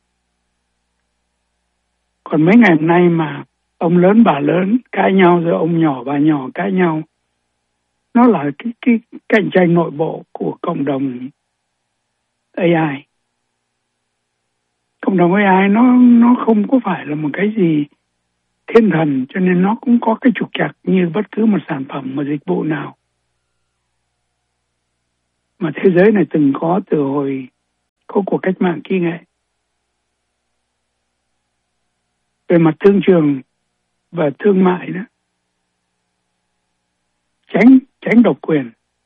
Còn mấy ngày hôm nay mà ông lớn bà lớn cãi nhau, rồi ông nhỏ bà nhỏ cãi nhau, nó là cái, cái cạnh tranh nội bộ của cộng đồng a i. cộng đồng a i nó nó không có phải là một cái gì thiên thần, cho nên nó cũng có cái trục trặc như bất cứ một sản phẩm, một dịch vụ nào mà thế giới này từng có từ hồi có cuộc cách mạng kỹ nghệ. Về mặt thương trường và thương mại đó, tránh tránh độc quyền.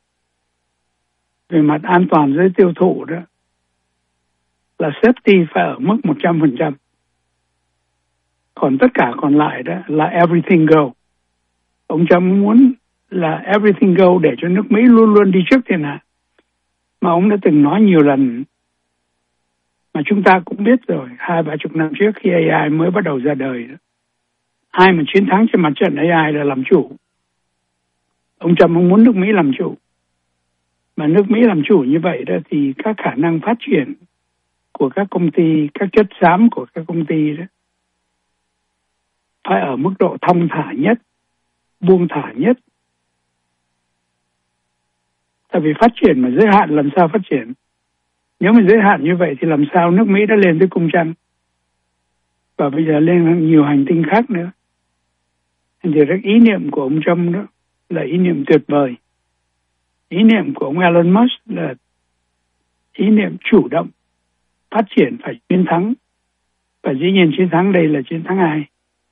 Về mặt an toàn giới tiêu thụ đó là safety phải ở mức một trăm phần trăm. Còn tất cả còn lại đó là everything go. Ông Trump muốn là everything go để cho nước Mỹ luôn luôn đi trước thiên hạ. Mà ông đã từng nói nhiều lần, mà chúng ta cũng biết rồi, hai ba chục năm trước khi a i mới bắt đầu ra đời đó, ai mà chiến thắng trên mặt trận a i là làm chủ. Ông Trump ông muốn nước Mỹ làm chủ. Mà nước Mỹ làm chủ như vậy đó thì các khả năng phát triển của các công ty, các chất xám của các công ty đó phải ở mức độ thong thả nhất, buông thả nhất. Tại vì phát triển mà giới hạn làm sao phát triển? Nếu mà giới hạn như vậy thì làm sao nước Mỹ đã lên tới cung trăng? Và bây giờ lên nhiều hành tinh khác nữa. Thì rất ý niệm của ông Trump đó là ý niệm tuyệt vời. Ý niệm của ông Elon Musk là ý niệm chủ động, phát triển phải chiến thắng. Và dĩ nhiên chiến thắng đây là chiến thắng ai?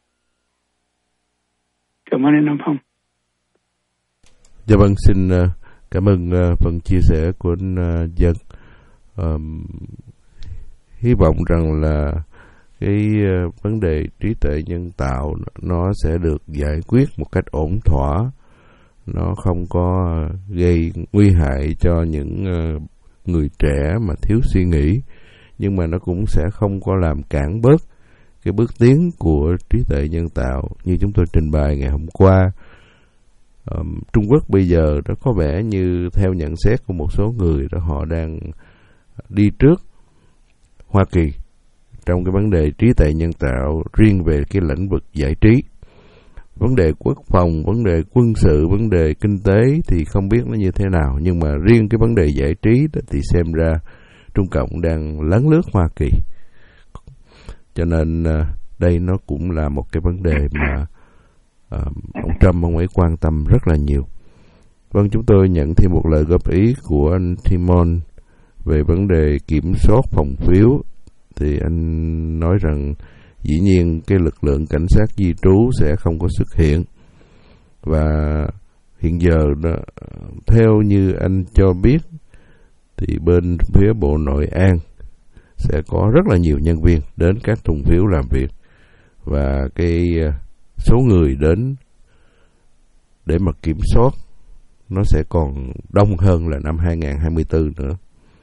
Cảm ơn anh Nam Phong. Dạ vâng, xin uh, cảm ơn uh, phần chia sẻ của anh uh, Dân. Um, hy vọng rằng là cái uh, vấn đề trí tuệ nhân tạo nó sẽ được giải quyết một cách ổn thỏa, nó không có gây nguy hại cho những uh, người trẻ mà thiếu suy nghĩ, nhưng mà nó cũng sẽ không có làm cản bớt cái bước tiến của trí tuệ nhân tạo như chúng tôi trình bày ngày hôm qua. Um, Trung Quốc bây giờ nó có vẻ như theo nhận xét của một số người đó, họ đang đi trước Hoa Kỳ trong cái vấn đề trí tuệ nhân tạo riêng về cái lĩnh vực giải trí. Vấn đề quốc phòng, vấn đề quân sự, vấn đề kinh tế thì không biết nó như thế nào, nhưng mà riêng cái vấn đề giải trí đó thì xem ra Trung Cộng đang lấn lướt Hoa Kỳ. Cho nên đây nó cũng là một cái vấn đề mà uh, ông Trump ông ấy quan tâm rất là nhiều. Vâng, chúng tôi nhận thêm một lời góp ý của anh Timon về vấn đề kiểm soát phòng phiếu. Thì anh nói rằng dĩ nhiên cái lực lượng cảnh sát di trú sẽ không có xuất hiện. Và hiện giờ đó, theo như anh cho biết thì bên phía Bộ Nội an sẽ có rất là nhiều nhân viên đến các thùng phiếu làm việc, và cái số người đến để mà kiểm soát nó sẽ còn đông hơn là năm hai không hai tư nữa.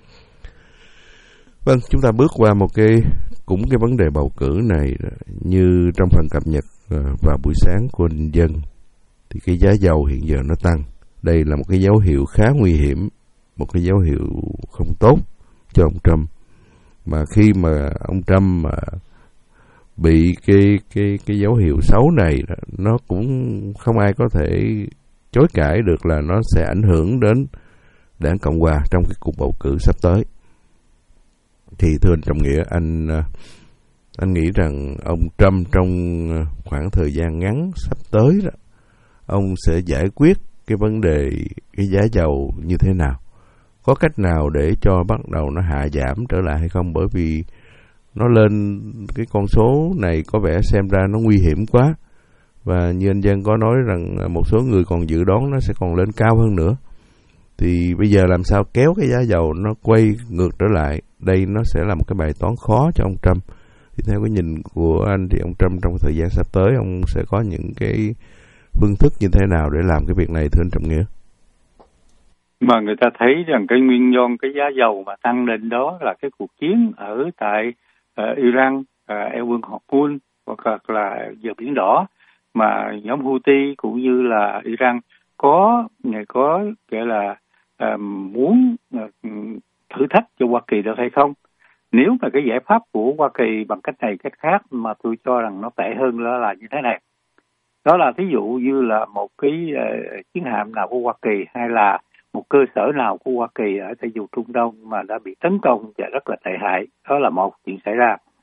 Vâng, chúng ta bước qua một cái cũng cái vấn đề bầu cử này, như trong phần cập nhật vào buổi sáng của anh Dân thì cái giá dầu hiện giờ nó tăng. Đây là một cái dấu hiệu khá nguy hiểm, một cái dấu hiệu không tốt cho ông Trump. Mà khi mà ông Trump mà bị cái cái cái dấu hiệu xấu này, nó cũng không ai có thể chối cãi được là nó sẽ ảnh hưởng đến Đảng Cộng hòa trong cái cuộc bầu cử sắp tới. Thì thưa anh Trọng Nghĩa, anh anh nghĩ rằng ông Trump trong khoảng thời gian ngắn sắp tới đó, ông sẽ giải quyết cái vấn đề cái giá dầu như thế nào? Có cách nào để cho bắt đầu nó hạ giảm trở lại hay không? Bởi vì nó lên cái con số này có vẻ xem ra nó nguy hiểm quá. Và như anh Dân có nói rằng một số người còn dự đoán nó sẽ còn lên cao hơn nữa. Thì bây giờ làm sao kéo cái giá dầu nó quay ngược trở lại? Đây nó sẽ là một cái bài toán khó cho ông Trump. Thì theo cái nhìn của anh thì ông Trump trong thời gian sắp tới ông sẽ có những cái phương thức như thế nào để làm cái việc này, thưa anh Trọng Nghĩa? Mà người ta thấy rằng cái nguyên nhân cái giá dầu mà tăng lên đó là cái cuộc chiến ở tại uh, Iran, uh, eo quân Hormuz hoặc là giờ Biển Đỏ, mà nhóm Houthi cũng như là Iran có có gọi là uh, muốn uh, thử thách cho Hoa Kỳ được hay không. Nếu mà cái giải pháp của Hoa Kỳ bằng cách này cách khác mà tôi cho rằng nó tệ hơn đó là như thế này. Đó là ví dụ như là một cái uh, chiến hạm nào của Hoa Kỳ hay là một cơ sở nào của Hoa Kỳ ở tại vùng Trung Đông mà đã bị tấn công và rất là tệ hại. Đó là một chuyện xảy ra.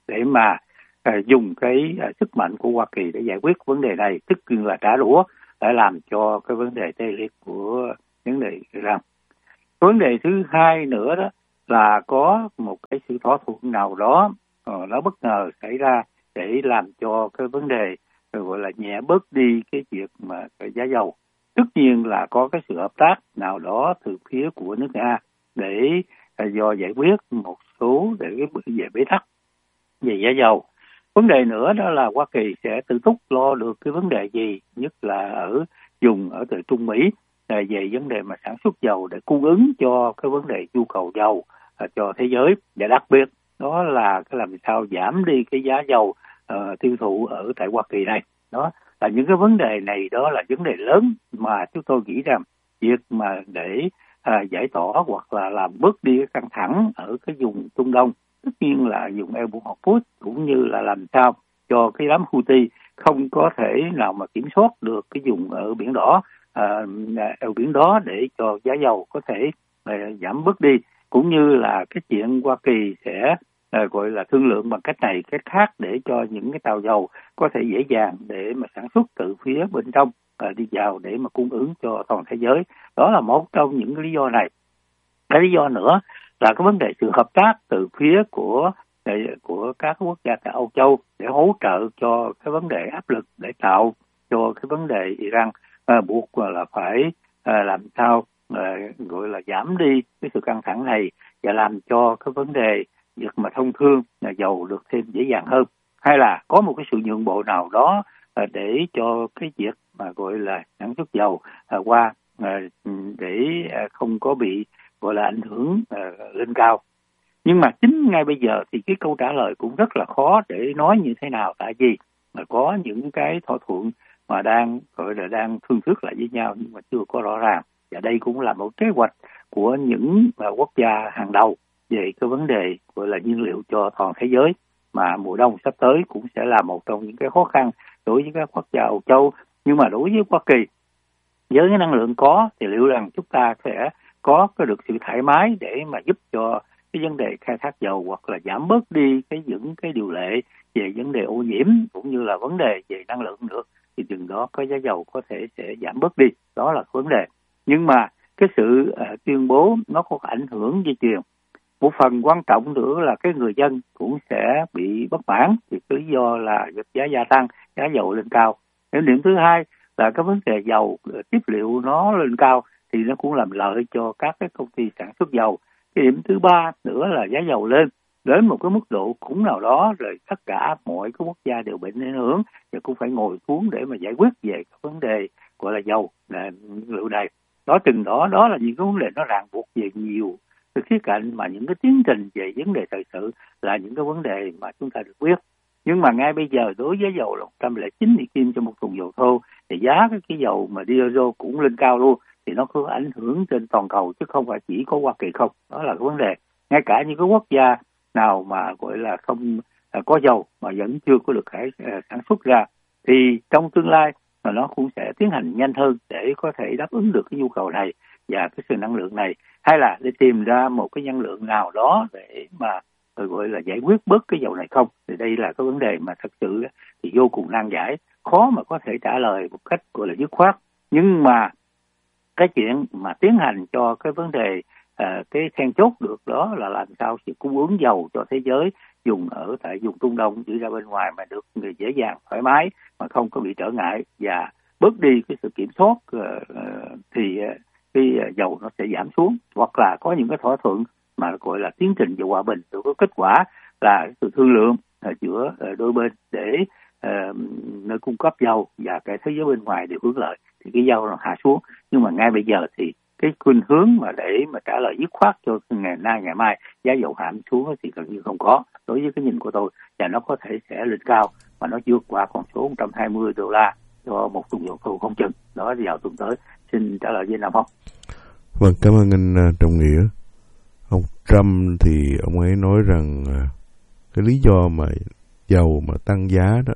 để mà à, dùng cái à, sức mạnh của Hoa Kỳ để giải quyết vấn đề này, tức là trả đũa để làm cho cái vấn đề tê liệt của vấn đề Iran. Vấn đề thứ hai nữa đó là có một cái sự thỏa thuận nào đó uh, nó bất ngờ xảy ra để làm cho cái vấn đề gọi là nhẹ bớt đi cái việc mà cái giá dầu. Tất nhiên là có cái sự hợp tác nào đó từ phía của nước Nga để uh, do giải quyết một số để về bế tắc về giá dầu. Vấn đề nữa đó là Hoa Kỳ sẽ tự túc lo được cái vấn đề gì, nhất là ở dùng ở từ Trung Mỹ về vấn đề mà sản xuất dầu để cung ứng cho cái vấn đề nhu cầu dầu cho thế giới, và đặc biệt đó là cái làm sao giảm đi cái giá dầu uh, tiêu thụ ở tại Hoa Kỳ này. Đó là những cái vấn đề này, đó là vấn đề lớn mà chúng tôi nghĩ rằng việc mà để uh, giải tỏa hoặc là làm bớt đi cái căng thẳng ở cái vùng Trung Đông, tất nhiên là dùng eo buộc Hormuz, cũng như là làm sao cho cái đám Houthi không có thể nào mà kiểm soát được cái vùng ở Biển Đỏ, eo uh, biển đó, để cho giá dầu có thể uh, giảm bớt đi, cũng như là cái chuyện Hoa Kỳ sẽ uh, gọi là thương lượng bằng cách này cách khác để cho những cái tàu dầu có thể dễ dàng để mà sản xuất từ phía bên trong uh, đi vào để mà cung ứng cho toàn thế giới. Đó là một trong những cái lý do này. Cái lý do nữa là cái vấn đề sự hợp tác từ phía của của các quốc gia tại Âu Châu để hỗ trợ cho cái vấn đề áp lực để tạo cho cái vấn đề Iran à, buộc là phải à, làm sao à, gọi là giảm đi cái sự căng thẳng này và làm cho cái vấn đề việc mà thông thương là dầu được thêm dễ dàng hơn, hay là có một cái sự nhượng bộ nào đó à, để cho cái việc mà gọi là sản xuất dầu à, qua à, để à, không có bị gọi là ảnh hưởng uh, lên cao. Nhưng mà chính ngay bây giờ thì cái câu trả lời cũng rất là khó để nói như thế nào, tại vì mà có những cái thỏa thuận mà đang gọi là đang thương thuyết lại với nhau nhưng mà chưa có rõ ràng, và đây cũng là một kế hoạch của những uh, quốc gia hàng đầu về cái vấn đề gọi là nhiên liệu cho toàn thế giới, mà mùa đông sắp tới cũng sẽ là một trong những cái khó khăn đối với các quốc gia Âu Châu. Nhưng mà đối với Hoa Kỳ, với cái năng lượng có thì liệu rằng chúng ta sẽ có có được sự thoải mái để mà giúp cho cái vấn đề khai thác dầu hoặc là giảm bớt đi cái những cái điều lệ về vấn đề ô nhiễm cũng như là vấn đề về năng lượng nữa, thì chừng đó có giá dầu có thể sẽ giảm bớt đi. Đó là vấn đề. Nhưng mà cái sự uh, tuyên bố nó có ảnh hưởng dây chuyền. Một phần quan trọng nữa là cái người dân cũng sẽ bị bất mãn, thì cái lý do là giá gia tăng, giá dầu lên cao. Điểm điểm thứ hai là cái vấn đề dầu tiếp liệu nó lên cao thì nó cũng làm lợi cho các cái công ty sản xuất dầu. Cái điểm thứ ba nữa là giá dầu lên đến một cái mức độ khủng nào đó rồi tất cả mọi cái quốc gia đều bị ảnh hưởng, và cũng phải ngồi xuống để mà giải quyết về cái vấn đề gọi là dầu là liệu này. Đó chừng đó đó là những cái vấn đề nó ràng buộc về nhiều cái khía cạnh, mà những cái tiến trình về vấn đề thời sự là những cái vấn đề mà chúng ta được biết. Nhưng mà ngay bây giờ đối với dầu là một trăm lẻ chín Mỹ Kim cho một thùng dầu thô, thì giá cái, cái dầu mà diesel cũng lên cao luôn, thì nó có ảnh hưởng trên toàn cầu chứ không phải chỉ có Hoa Kỳ không. Đó là cái vấn đề. Ngay cả những cái quốc gia nào mà gọi là không à, có dầu mà vẫn chưa có được khải, à, sản xuất ra, thì trong tương lai mà nó cũng sẽ tiến hành nhanh hơn để có thể đáp ứng được cái nhu cầu này và cái sự năng lượng này, hay là để tìm ra một cái năng lượng nào đó để mà gọi là giải quyết bớt cái dầu này không. Thì đây là cái vấn đề mà thật sự thì vô cùng nan giải, khó mà có thể trả lời một cách gọi là dứt khoát. Nhưng mà cái chuyện mà tiến hành cho cái vấn đề uh, cái then chốt được đó là làm sao sự cung ứng dầu cho thế giới dùng ở tại vùng Trung Đông đi ra bên ngoài mà được người dễ dàng thoải mái mà không có bị trở ngại, và bớt đi cái sự kiểm soát uh, uh, thì uh, cái uh, dầu nó sẽ giảm xuống, hoặc là có những cái thỏa thuận mà gọi là tiến trình về hòa bình được có kết quả là sự thương lượng uh, giữa uh, đôi bên để uh, nơi cung cấp dầu và cái thế giới bên ngoài đều hưởng lợi, thì cái dầu nó hạ xuống. Nhưng mà ngay bây giờ thì cái khuynh hướng mà để mà trả lời dứt khoát cho ngày nay ngày mai giá dầu giảm xuống thì gần như không có, đối với cái nhìn của tôi, và nó có thể sẽ lên cao mà nó vượt qua con số một trăm hai mươi đô la cho một thùng dầu thô không chừng. Đó vào tuần tới. Xin trả lời với Nam Phong. Vâng, cảm ơn anh Trọng Nghĩa. Ông Trump thì ông ấy nói rằng cái lý do mà dầu mà tăng giá đó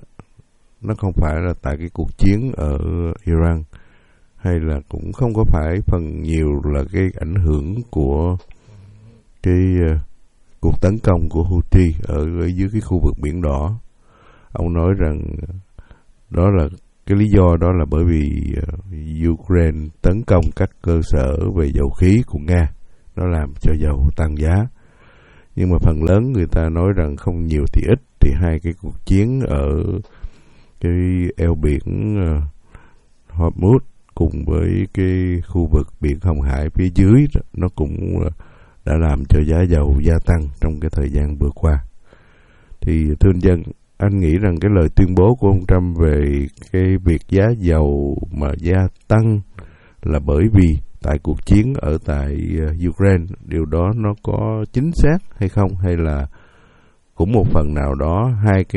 nó không phải là tại cái cuộc chiến ở Iran, hay là cũng không có phải phần nhiều là cái ảnh hưởng của cái cuộc tấn công của Houthi ở, ở dưới cái khu vực Biển Đỏ. Ông nói rằng đó là cái lý do đó là bởi vì uh, Ukraine tấn công các cơ sở về dầu khí của Nga, nó làm cho dầu tăng giá. Nhưng mà phần lớn người ta nói rằng không nhiều thì ít, thì hai cái cuộc chiến ở cái eo biển uh, Hormuz cùng với cái khu vực biển Hồng Hải phía dưới đó, nó cũng uh, đã làm cho giá dầu gia tăng trong cái thời gian vừa qua. Thì thưa anh Dân, anh nghĩ rằng cái lời tuyên bố của ông Trump về cái việc giá dầu mà gia tăng là bởi vì tại cuộc chiến ở tại Ukraine, điều đó nó có chính xác hay không, hay là cũng một phần nào đó hai cái